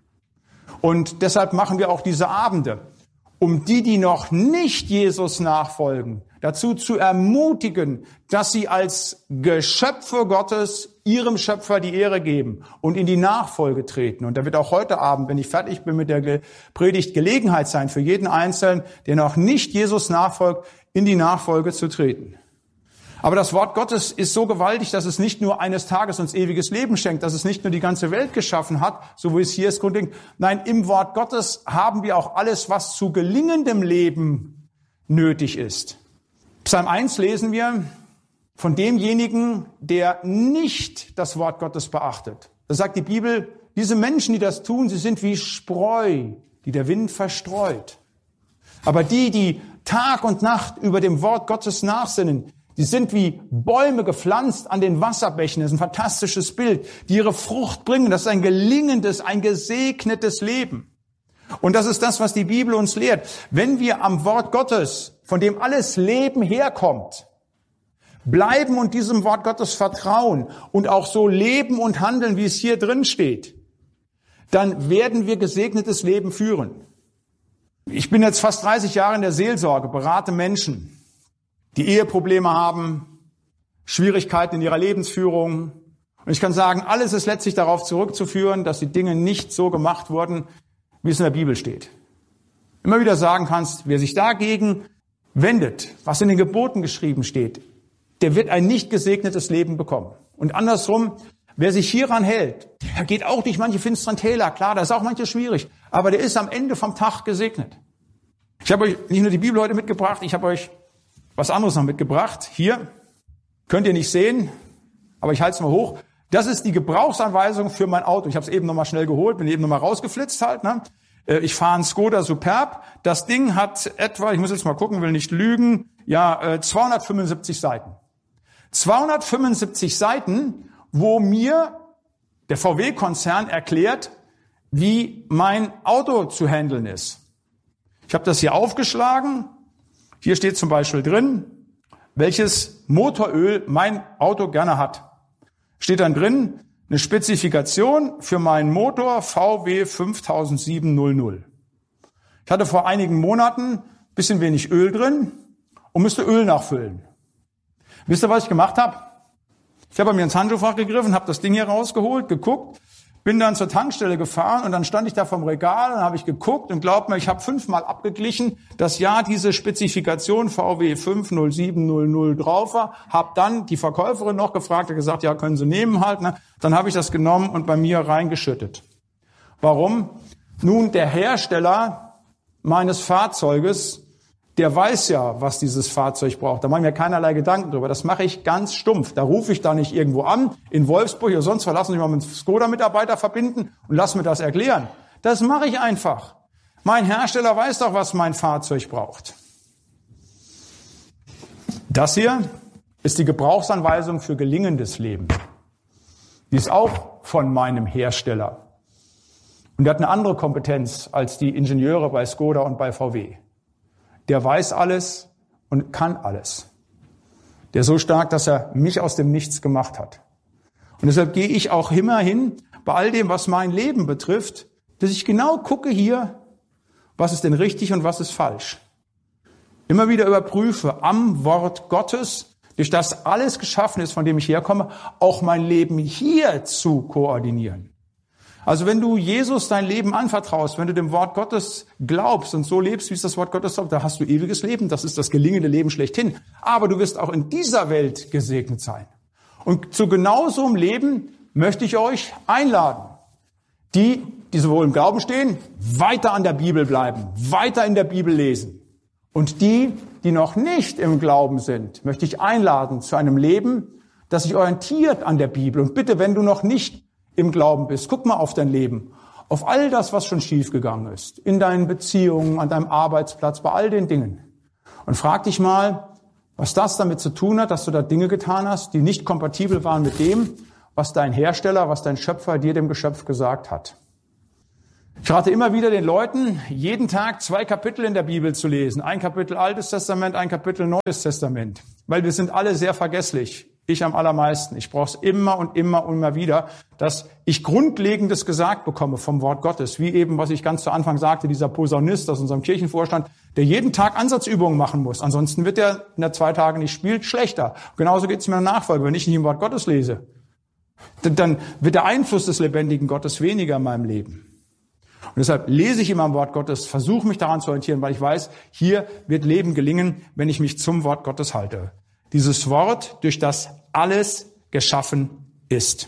Und deshalb machen wir auch diese Abende, um die, die noch nicht Jesus nachfolgen, dazu zu ermutigen, dass sie als Geschöpfe Gottes ihrem Schöpfer die Ehre geben und in die Nachfolge treten. Und da wird auch heute Abend, wenn ich fertig bin mit der Predigt, Gelegenheit sein für jeden Einzelnen, der noch nicht Jesus nachfolgt, in die Nachfolge zu treten. Aber das Wort Gottes ist so gewaltig, dass es nicht nur eines Tages uns ewiges Leben schenkt, dass es nicht nur die ganze Welt geschaffen hat, so wie es hier ist grundlegend. Nein, im Wort Gottes haben wir auch alles, was zu gelingendem Leben nötig ist. Psalm eins lesen wir von demjenigen, der nicht das Wort Gottes beachtet. Da sagt die Bibel, diese Menschen, die das tun, sie sind wie Spreu, die der Wind verstreut. Aber die, die Tag und Nacht über dem Wort Gottes nachsinnen, die sind wie Bäume gepflanzt an den Wasserbächen. Das ist ein fantastisches Bild, die ihre Frucht bringen. Das ist ein gelingendes, ein gesegnetes Leben. Und das ist das, was die Bibel uns lehrt. Wenn wir am Wort Gottes, von dem alles Leben herkommt, bleiben und diesem Wort Gottes vertrauen und auch so leben und handeln, wie es hier drin steht, dann werden wir gesegnetes Leben führen. Ich bin jetzt fast dreißig Jahre in der Seelsorge, berate Menschen, die Eheprobleme haben, Schwierigkeiten in ihrer Lebensführung. Und ich kann sagen, alles ist letztlich darauf zurückzuführen, dass die Dinge nicht so gemacht wurden, wie es in der Bibel steht. Immer wieder sagen kannst, wer sich dagegen wendet, was in den Geboten geschrieben steht, der wird ein nicht gesegnetes Leben bekommen. Und andersrum, wer sich hieran hält, der geht auch durch manche finsteren Täler. Klar, da ist auch manches schwierig, aber der ist am Ende vom Tag gesegnet. Ich habe euch nicht nur die Bibel heute mitgebracht, ich habe euch was anderes noch mitgebracht. Hier könnt ihr nicht sehen, aber ich halte es mal hoch. Das ist die Gebrauchsanweisung für mein Auto. Ich habe es eben nochmal schnell geholt, bin eben nochmal rausgeflitzt halt. Ne? Ich fahre einen Skoda Superb. Das Ding hat etwa, ich muss jetzt mal gucken, will nicht lügen, ja zweihundertfünfundsiebzig Seiten. zweihundertfünfundsiebzig Seiten, wo mir der V W-Konzern erklärt, wie mein Auto zu handeln ist. Ich habe das hier aufgeschlagen. Hier steht zum Beispiel drin, welches Motoröl mein Auto gerne hat. Steht dann drin, eine Spezifikation für meinen Motor V W fünftausendsiebenhundert. Ich hatte vor einigen Monaten ein bisschen wenig Öl drin und müsste Öl nachfüllen. Wisst ihr, was ich gemacht habe? Ich habe mir ins Handschuhfach gegriffen, habe das Ding hier rausgeholt, geguckt, bin dann zur Tankstelle gefahren und dann stand ich da vom Regal und habe ich geguckt und glaubt mir, ich habe fünfmal abgeglichen, dass ja diese Spezifikation V W fünftausendsiebendhundert drauf war. Habe dann die Verkäuferin noch gefragt, hat gesagt, ja, können Sie nehmen halt. Ne? Dann habe ich das genommen und bei mir reingeschüttet. Warum? Nun, der Hersteller meines Fahrzeuges, der weiß ja, was dieses Fahrzeug braucht. Da mache ich mir keinerlei Gedanken drüber. Das mache ich ganz stumpf. Da rufe ich da nicht irgendwo an, in Wolfsburg oder sonst was, lassen Sie mich mal mit einem Skoda-Mitarbeiter verbinden und lassen mir das erklären. Das mache ich einfach. Mein Hersteller weiß doch, was mein Fahrzeug braucht. Das hier ist die Gebrauchsanweisung für gelingendes Leben. Die ist auch von meinem Hersteller. Und der hat eine andere Kompetenz als die Ingenieure bei Skoda und bei V W. Der weiß alles und kann alles. Der ist so stark, dass er mich aus dem Nichts gemacht hat. Und deshalb gehe ich auch immer hin, bei all dem, was mein Leben betrifft, dass ich genau gucke hier, was ist denn richtig und was ist falsch. Immer wieder überprüfe am Wort Gottes, durch das alles geschaffen ist, von dem ich herkomme, auch mein Leben hier zu koordinieren. Also wenn du Jesus dein Leben anvertraust, wenn du dem Wort Gottes glaubst und so lebst, wie es das Wort Gottes sagt, da hast du ewiges Leben. Das ist das gelingende Leben schlechthin. Aber du wirst auch in dieser Welt gesegnet sein. Und zu genau so einem Leben möchte ich euch einladen. Die, die sowohl im Glauben stehen, weiter an der Bibel bleiben, weiter in der Bibel lesen. Und die, die noch nicht im Glauben sind, möchte ich einladen zu einem Leben, das sich orientiert an der Bibel. Und bitte, wenn du noch nicht im Glauben bist, guck mal auf dein Leben, auf all das, was schon schiefgegangen ist, in deinen Beziehungen, an deinem Arbeitsplatz, bei all den Dingen. Und frag dich mal, was das damit zu tun hat, dass du da Dinge getan hast, die nicht kompatibel waren mit dem, was dein Hersteller, was dein Schöpfer dir, dem Geschöpf, gesagt hat. Ich rate immer wieder den Leuten, jeden Tag zwei Kapitel in der Bibel zu lesen. Ein Kapitel Altes Testament, ein Kapitel Neues Testament. Weil wir sind alle sehr vergesslich. Ich am allermeisten. Ich brauche es immer und immer und immer wieder, dass ich Grundlegendes gesagt bekomme vom Wort Gottes. Wie eben, was ich ganz zu Anfang sagte, dieser Posaunist aus unserem Kirchenvorstand, der jeden Tag Ansatzübungen machen muss. Ansonsten wird er, wenn er zwei Tage nicht spielt, schlechter. Genauso geht es mir in der Nachfolge. Wenn ich nicht im Wort Gottes lese, dann wird der Einfluss des lebendigen Gottes weniger in meinem Leben. Und deshalb lese ich immer im Wort Gottes, versuche mich daran zu orientieren, weil ich weiß, hier wird Leben gelingen, wenn ich mich zum Wort Gottes halte. Dieses Wort, durch das alles geschaffen ist.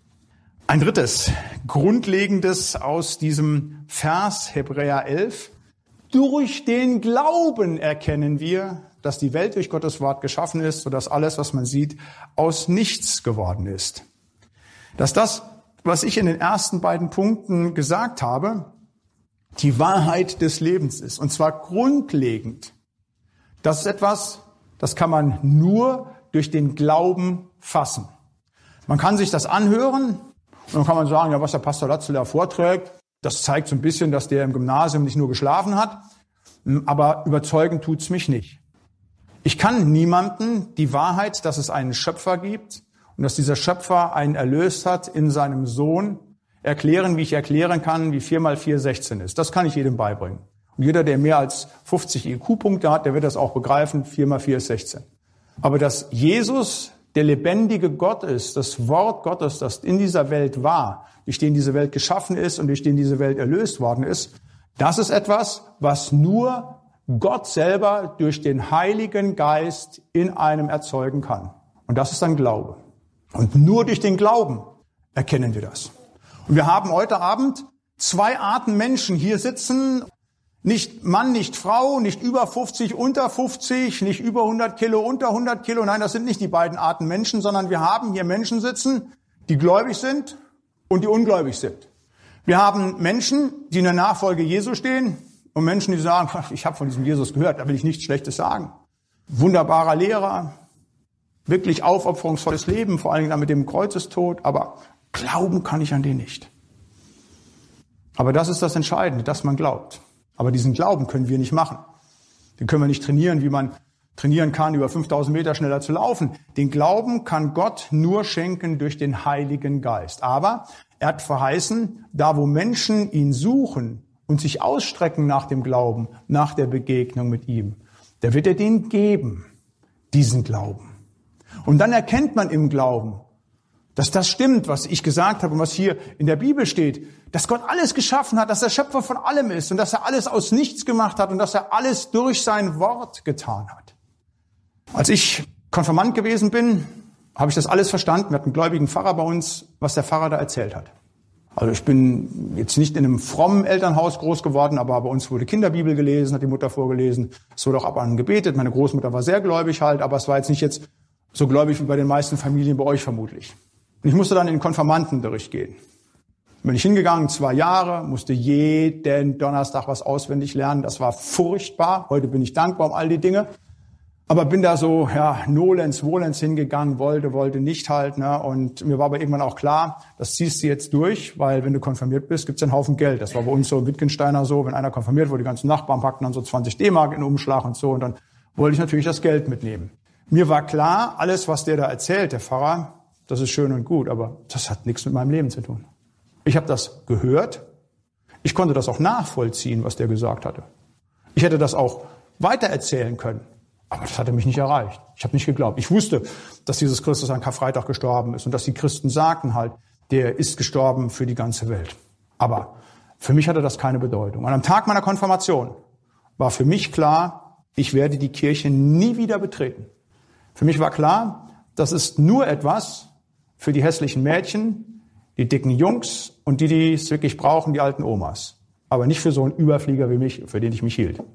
Ein drittes, grundlegendes aus diesem Vers Hebräer elf. Durch den Glauben erkennen wir, dass die Welt durch Gottes Wort geschaffen ist, sodass alles, was man sieht, aus nichts geworden ist. Dass das, was ich in den ersten beiden Punkten gesagt habe, die Wahrheit des Lebens ist. Und zwar grundlegend. Das ist etwas, das kann man nur durch den Glauben fassen. Man kann sich das anhören und dann kann man sagen, ja, was der Pastor Latzel da vorträgt, das zeigt so ein bisschen, dass der im Gymnasium nicht nur geschlafen hat, aber überzeugend tut's mich nicht. Ich kann niemandem die Wahrheit, dass es einen Schöpfer gibt und dass dieser Schöpfer einen erlöst hat in seinem Sohn, erklären, wie ich erklären kann, wie vier mal vier sechzehn ist. Das kann ich jedem beibringen. Und jeder, der mehr als fünfzig I Q-Punkte hat, der wird das auch begreifen, vier mal vier ist sechzehn. Aber dass Jesus der lebendige Gott ist, das Wort Gottes, das in dieser Welt war, durch den diese Welt geschaffen ist und durch den diese Welt erlöst worden ist, das ist etwas, was nur Gott selber durch den Heiligen Geist in einem erzeugen kann. Und das ist ein Glaube. Und nur durch den Glauben erkennen wir das. Und wir haben heute Abend zwei Arten Menschen hier sitzen. Nicht Mann, nicht Frau, nicht über fünfzig, unter fünfzig, nicht über hundert Kilo, unter hundert Kilo. Nein, das sind nicht die beiden Arten Menschen, sondern wir haben hier Menschen sitzen, die gläubig sind und die ungläubig sind. Wir haben Menschen, die in der Nachfolge Jesu stehen und Menschen, die sagen, ich habe von diesem Jesus gehört, da will ich nichts Schlechtes sagen. Wunderbarer Lehrer, wirklich aufopferungsvolles Leben, vor allen Dingen mit dem Kreuzestod, aber glauben kann ich an den nicht. Aber das ist das Entscheidende, dass man glaubt. Aber diesen Glauben können wir nicht machen. Den können wir nicht trainieren, wie man trainieren kann, über fünftausend Meter schneller zu laufen. Den Glauben kann Gott nur schenken durch den Heiligen Geist. Aber er hat verheißen, da wo Menschen ihn suchen und sich ausstrecken nach dem Glauben, nach der Begegnung mit ihm, da wird er denen geben, diesen Glauben. Und dann erkennt man im Glauben, dass das stimmt, was ich gesagt habe und was hier in der Bibel steht, dass Gott alles geschaffen hat, dass er Schöpfer von allem ist und dass er alles aus nichts gemacht hat und dass er alles durch sein Wort getan hat. Als ich Konfirmand gewesen bin, habe ich das alles verstanden. Wir hatten einen gläubigen Pfarrer bei uns, was der Pfarrer da erzählt hat. Also ich bin jetzt nicht in einem frommen Elternhaus groß geworden, aber bei uns wurde Kinderbibel gelesen, hat die Mutter vorgelesen. Es wurde auch ab und an gebetet. Meine Großmutter war sehr gläubig halt, aber es war jetzt nicht jetzt so gläubig wie bei den meisten Familien bei euch vermutlich. Und ich musste dann in den Konfirmandenunterricht gehen. Bin ich hingegangen, zwei Jahre, musste jeden Donnerstag was auswendig lernen. Das war furchtbar. Heute bin ich dankbar um all die Dinge. Aber bin da so, ja, nolens, wohlens hingegangen, wollte, wollte nicht halt, ne. Und mir war aber irgendwann auch klar, das ziehst du jetzt durch, weil wenn du konfirmiert bist, gibt's einen Haufen Geld. Das war bei uns so in Wittgensteiner so, wenn einer konfirmiert wurde, die ganzen Nachbarn packten dann so zwanzig D-Mark in den Umschlag und so. Und dann wollte ich natürlich das Geld mitnehmen. Mir war klar, alles, was der da erzählt, der Pfarrer, das ist schön und gut, aber das hat nichts mit meinem Leben zu tun. Ich habe das gehört. Ich konnte das auch nachvollziehen, was der gesagt hatte. Ich hätte das auch weitererzählen können. Aber das hatte mich nicht erreicht. Ich habe nicht geglaubt. Ich wusste, dass Jesus Christus an Karfreitag gestorben ist und dass die Christen sagten halt, der ist gestorben für die ganze Welt. Aber für mich hatte das keine Bedeutung. Und am Tag meiner Konfirmation war für mich klar, ich werde die Kirche nie wieder betreten. Für mich war klar, das ist nur etwas für die hässlichen Mädchen, die dicken Jungs und die, die es wirklich brauchen, die alten Omas. Aber nicht für so einen Überflieger wie mich, für den ich mich hielt.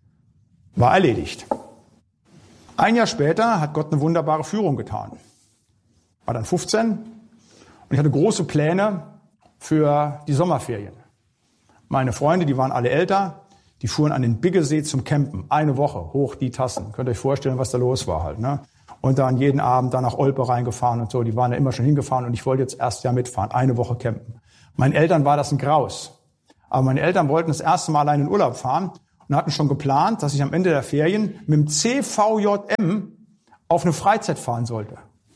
War erledigt. Ein Jahr später hat Gott eine wunderbare Führung getan. War dann fünfzehn und ich hatte große Pläne für die Sommerferien. Meine Freunde, die waren alle älter, Die fuhren an den Biggesee zum Campen. Eine Woche, hoch die Tassen. Könnt ihr euch vorstellen, was da los war halt, ne? Und dann jeden Abend da nach Olpe reingefahren und so. Die waren ja immer schon hingefahren und ich wollte jetzt erst ja mitfahren. Eine Woche campen. Meinen Eltern war das ein Graus. Aber meine Eltern wollten das erste Mal allein in Urlaub fahren und hatten schon geplant, dass ich am Ende der Ferien mit dem C V J M auf eine Freizeit fahren sollte.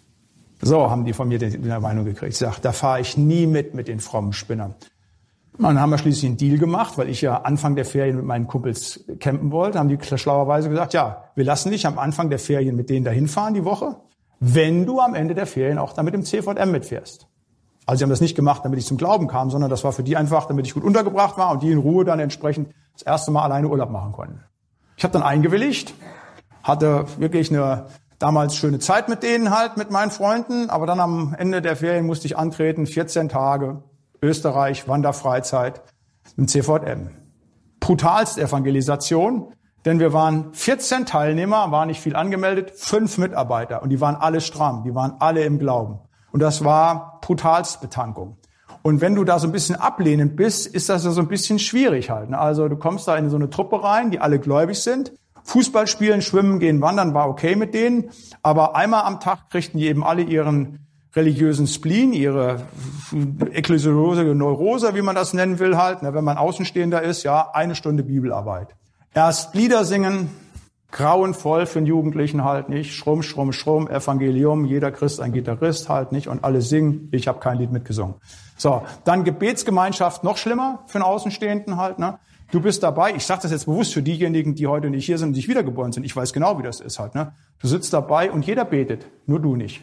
So haben die von mir die Meinung gekriegt. Ich sage, da fahre ich nie mit, mit den frommen Spinnern. Und dann haben wir schließlich einen Deal gemacht, weil ich ja Anfang der Ferien mit meinen Kumpels campen wollte. Haben die schlauerweise gesagt, ja, wir lassen dich am Anfang der Ferien mit denen dahin fahren die Woche, wenn du am Ende der Ferien auch dann mit dem C V M mitfährst. Also sie haben das nicht gemacht, damit ich zum Glauben kam, sondern das war für die einfach, damit ich gut untergebracht war und die in Ruhe dann entsprechend das erste Mal alleine Urlaub machen konnten. Ich habe dann eingewilligt, hatte wirklich eine damals schöne Zeit mit denen halt, mit meinen Freunden, aber dann am Ende der Ferien musste ich antreten, vierzehn Tage, Österreich, Wanderfreizeit im C V M. Brutalste Evangelisation, denn wir waren vierzehn Teilnehmer, waren nicht viel angemeldet, fünf Mitarbeiter und die waren alle stramm, die waren alle im Glauben. Und das war Brutalstbetankung. Und wenn du da so ein bisschen ablehnend bist, ist das ja so ein bisschen schwierig halt, ne? Also du kommst da in so eine Truppe rein, die alle gläubig sind. Fußball spielen, schwimmen, gehen, wandern war okay mit denen. Aber einmal am Tag kriegten die eben alle ihren religiösen Spleen, ihre ekklesiologische Neurose, wie man das nennen will halt. Wenn man Außenstehender ist, ja, eine Stunde Bibelarbeit. Erst Lieder singen, grauenvoll für einen Jugendlichen halt nicht. Schrumm, schrumm, schrumm, Evangelium, jeder Christ ein Gitarrist halt nicht. Und alle singen, ich habe kein Lied mitgesungen. So, dann Gebetsgemeinschaft, noch schlimmer für einen Außenstehenden halt, ne? Du bist dabei, ich sage das jetzt bewusst für diejenigen, die heute nicht hier sind und nicht wiedergeboren sind. Ich weiß genau, wie das ist halt, ne? Du sitzt dabei und jeder betet, nur du nicht.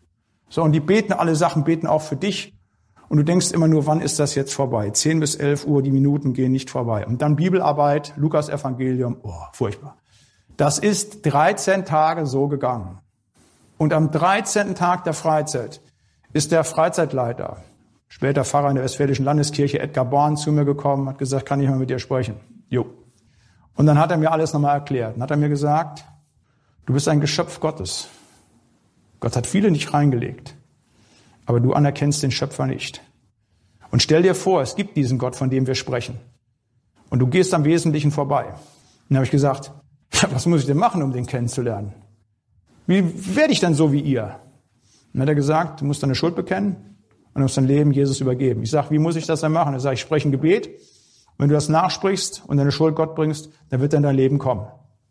So, und die beten alle Sachen, beten auch für dich. Und du denkst immer nur, wann ist das jetzt vorbei? Zehn bis elf Uhr, die Minuten gehen nicht vorbei. Und dann Bibelarbeit, Lukas Evangelium, oh, furchtbar. Das ist dreizehn Tage so gegangen. Und am dreizehnten Tag der Freizeit ist der Freizeitleiter, später Pfarrer in der Westfälischen Landeskirche, Edgar Born, zu mir gekommen, hat gesagt, kann ich mal mit dir sprechen? Jo. Und dann hat er mir alles nochmal erklärt. Dann hat er mir gesagt, du bist ein Geschöpf Gottes. Gott hat viele nicht reingelegt, aber du anerkennst den Schöpfer nicht. Und stell dir vor, es gibt diesen Gott, von dem wir sprechen. Und du gehst am Wesentlichen vorbei. Und dann habe ich gesagt, ja, was muss ich denn machen, um den kennenzulernen? Wie werde ich denn so wie ihr? Und dann hat er gesagt, du musst deine Schuld bekennen und du musst dein Leben Jesus übergeben. Ich sage, wie muss ich das denn machen? Er sagt, ich spreche ein Gebet. Wenn du das nachsprichst und deine Schuld Gott bringst, dann wird dann dein Leben kommen.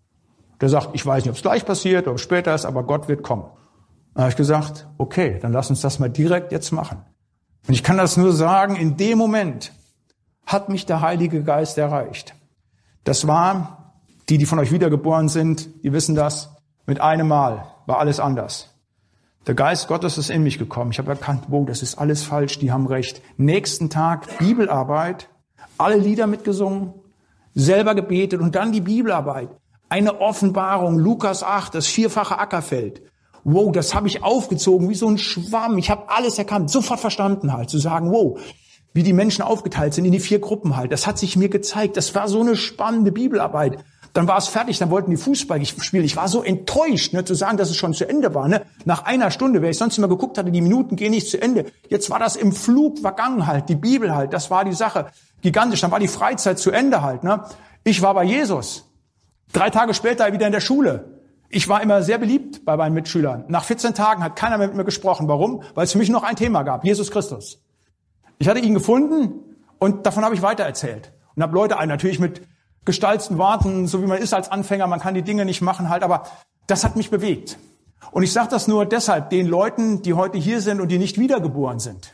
Der sagt, ich weiß nicht, ob es gleich passiert oder ob es später ist, aber Gott wird kommen. Dann habe ich gesagt, okay, dann lass uns das mal direkt jetzt machen. Und ich kann das nur sagen, in dem Moment hat mich der Heilige Geist erreicht. Das war, die, die von euch wiedergeboren sind, die wissen das, mit einem Mal war alles anders. Der Geist Gottes ist in mich gekommen. Ich habe erkannt, wow, das ist alles falsch, die haben recht. Nächsten Tag Bibelarbeit, alle Lieder mitgesungen, selber gebetet und dann die Bibelarbeit. Eine Offenbarung, Lukas acht, das vierfache Ackerfeld. Wow, das habe ich aufgezogen wie so ein Schwamm. Ich habe alles erkannt, sofort verstanden halt, zu sagen, wow, wie die Menschen aufgeteilt sind in die vier Gruppen halt. Das hat sich mir gezeigt. Das war so eine spannende Bibelarbeit. Dann war es fertig, dann wollten die Fußball spielen. Ich war so enttäuscht, ne, zu sagen, dass es schon zu Ende war. Ne. Nach einer Stunde, wer ich sonst immer geguckt hatte, die Minuten gehen nicht zu Ende. Jetzt war das im Flug vergangen halt, die Bibel halt. Das war die Sache gigantisch. Dann war die Freizeit zu Ende halt. Ne. Ich war bei Jesus. Drei Tage später wieder in der Schule. Ich war immer sehr beliebt bei meinen Mitschülern. Nach vierzehn Tagen hat keiner mehr mit mir gesprochen. Warum? Weil es für mich noch ein Thema gab, Jesus Christus. Ich hatte ihn gefunden und davon habe ich weitererzählt. Und habe Leute, natürlich mit gestalteten Worten, so wie man ist als Anfänger, man kann die Dinge nicht machen halt, aber das hat mich bewegt. Und ich sage das nur deshalb den Leuten, die heute hier sind und die nicht wiedergeboren sind.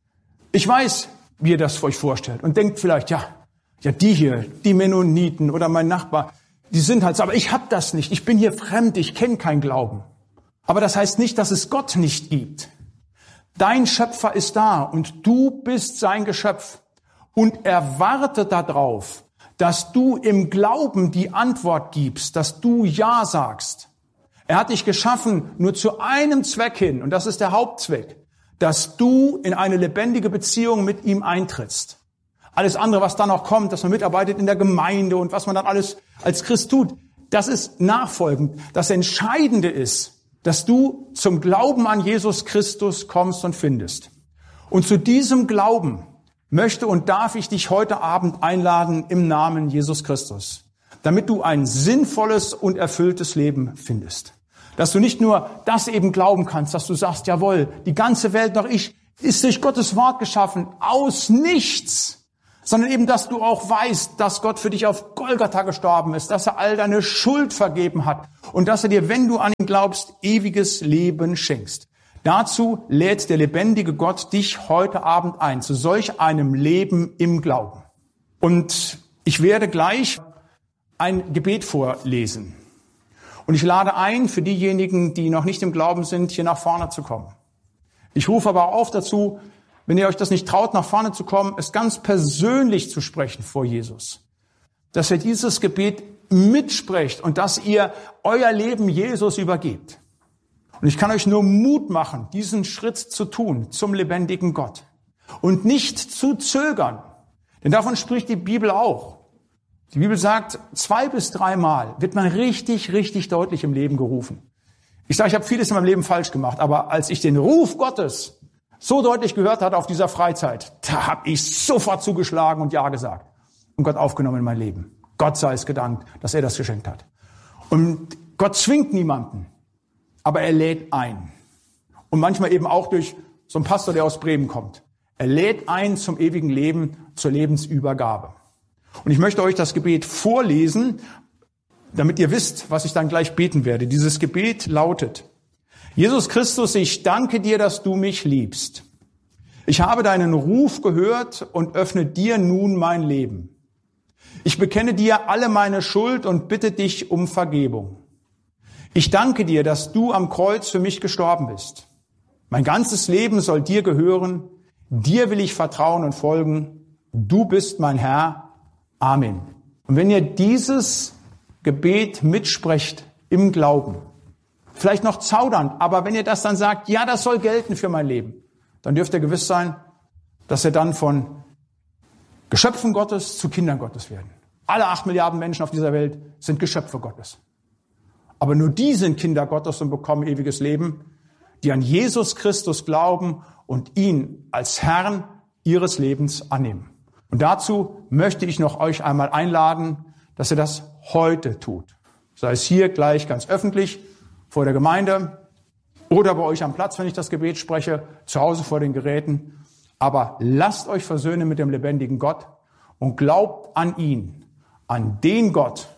Ich weiß, wie ihr das euch vorstellt und denkt vielleicht, ja, ja die hier, die Mennoniten oder mein Nachbar, die sind halt so, aber ich habe das nicht. Ich bin hier fremd, ich kenne keinen Glauben. Aber das heißt nicht, dass es Gott nicht gibt. Dein Schöpfer ist da und du bist sein Geschöpf und er wartet darauf, dass du im Glauben die Antwort gibst, dass du Ja sagst. Er hat dich geschaffen nur zu einem Zweck hin, und das ist der Hauptzweck, dass du in eine lebendige Beziehung mit ihm eintrittst. Alles andere, was dann noch kommt, dass man mitarbeitet in der Gemeinde und was man dann alles als Christ tut, das ist nachfolgend. Das Entscheidende ist, dass du zum Glauben an Jesus Christus kommst und findest. Und zu diesem Glauben möchte und darf ich dich heute Abend einladen im Namen Jesus Christus, damit du ein sinnvolles und erfülltes Leben findest. Dass du nicht nur das eben glauben kannst, dass du sagst, jawohl, die ganze Welt, noch ich, ist durch Gottes Wort geschaffen, aus nichts. Sondern eben, dass du auch weißt, dass Gott für dich auf Golgatha gestorben ist, dass er all deine Schuld vergeben hat und dass er dir, wenn du an ihn glaubst, ewiges Leben schenkst. Dazu lädt der lebendige Gott dich heute Abend ein, zu solch einem Leben im Glauben. Und ich werde gleich ein Gebet vorlesen. Und ich lade ein, für diejenigen, die noch nicht im Glauben sind, hier nach vorne zu kommen. Ich rufe aber auf dazu, wenn ihr euch das nicht traut, nach vorne zu kommen, es ganz persönlich zu sprechen vor Jesus. Dass ihr dieses Gebet mitsprecht und dass ihr euer Leben Jesus übergebt. Und ich kann euch nur Mut machen, diesen Schritt zu tun zum lebendigen Gott. Und nicht zu zögern. Denn davon spricht die Bibel auch. Die Bibel sagt, zwei bis dreimal wird man richtig, richtig deutlich im Leben gerufen. Ich sage, ich habe vieles in meinem Leben falsch gemacht, aber als ich den Ruf Gottes so deutlich gehört hatte auf dieser Freizeit, da habe ich sofort zugeschlagen und Ja gesagt und Gott aufgenommen in mein Leben. Gott sei es gedankt, dass er das geschenkt hat. Und Gott zwingt niemanden, aber er lädt ein. Und manchmal eben auch durch so einen Pastor, der aus Bremen kommt. Er lädt ein zum ewigen Leben, zur Lebensübergabe. Und ich möchte euch das Gebet vorlesen, damit ihr wisst, was ich dann gleich beten werde. Dieses Gebet lautet: Jesus Christus, ich danke dir, dass du mich liebst. Ich habe deinen Ruf gehört und öffne dir nun mein Leben. Ich bekenne dir alle meine Schuld und bitte dich um Vergebung. Ich danke dir, dass du am Kreuz für mich gestorben bist. Mein ganzes Leben soll dir gehören. Dir will ich vertrauen und folgen. Du bist mein Herr. Amen. Und wenn ihr dieses Gebet mitsprecht im Glauben, vielleicht noch zaudernd, aber wenn ihr das dann sagt, ja, das soll gelten für mein Leben, dann dürft ihr gewiss sein, dass ihr dann von Geschöpfen Gottes zu Kindern Gottes werden. Alle acht Milliarden Menschen auf dieser Welt sind Geschöpfe Gottes. Aber nur die sind Kinder Gottes und bekommen ewiges Leben, die an Jesus Christus glauben und ihn als Herrn ihres Lebens annehmen. Und dazu möchte ich noch euch einmal einladen, dass ihr das heute tut. Sei es hier gleich ganz öffentlich, vor der Gemeinde oder bei euch am Platz, wenn ich das Gebet spreche, zu Hause vor den Geräten. Aber lasst euch versöhnen mit dem lebendigen Gott und glaubt an ihn, an den Gott,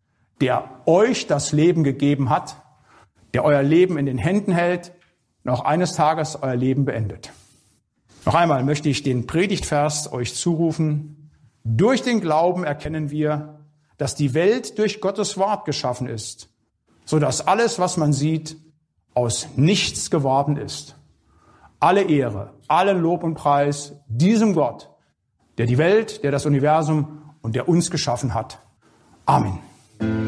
der euch das Leben gegeben hat, der euer Leben in den Händen hält und auch eines Tages euer Leben beendet. Noch einmal möchte ich den Predigtvers euch zurufen. Durch den Glauben erkennen wir, dass die Welt durch Gottes Wort geschaffen ist, so dass alles, was man sieht, aus nichts geworden ist. Alle Ehre, allen Lob und Preis diesem Gott, der die Welt, der das Universum und der uns geschaffen hat. Amen.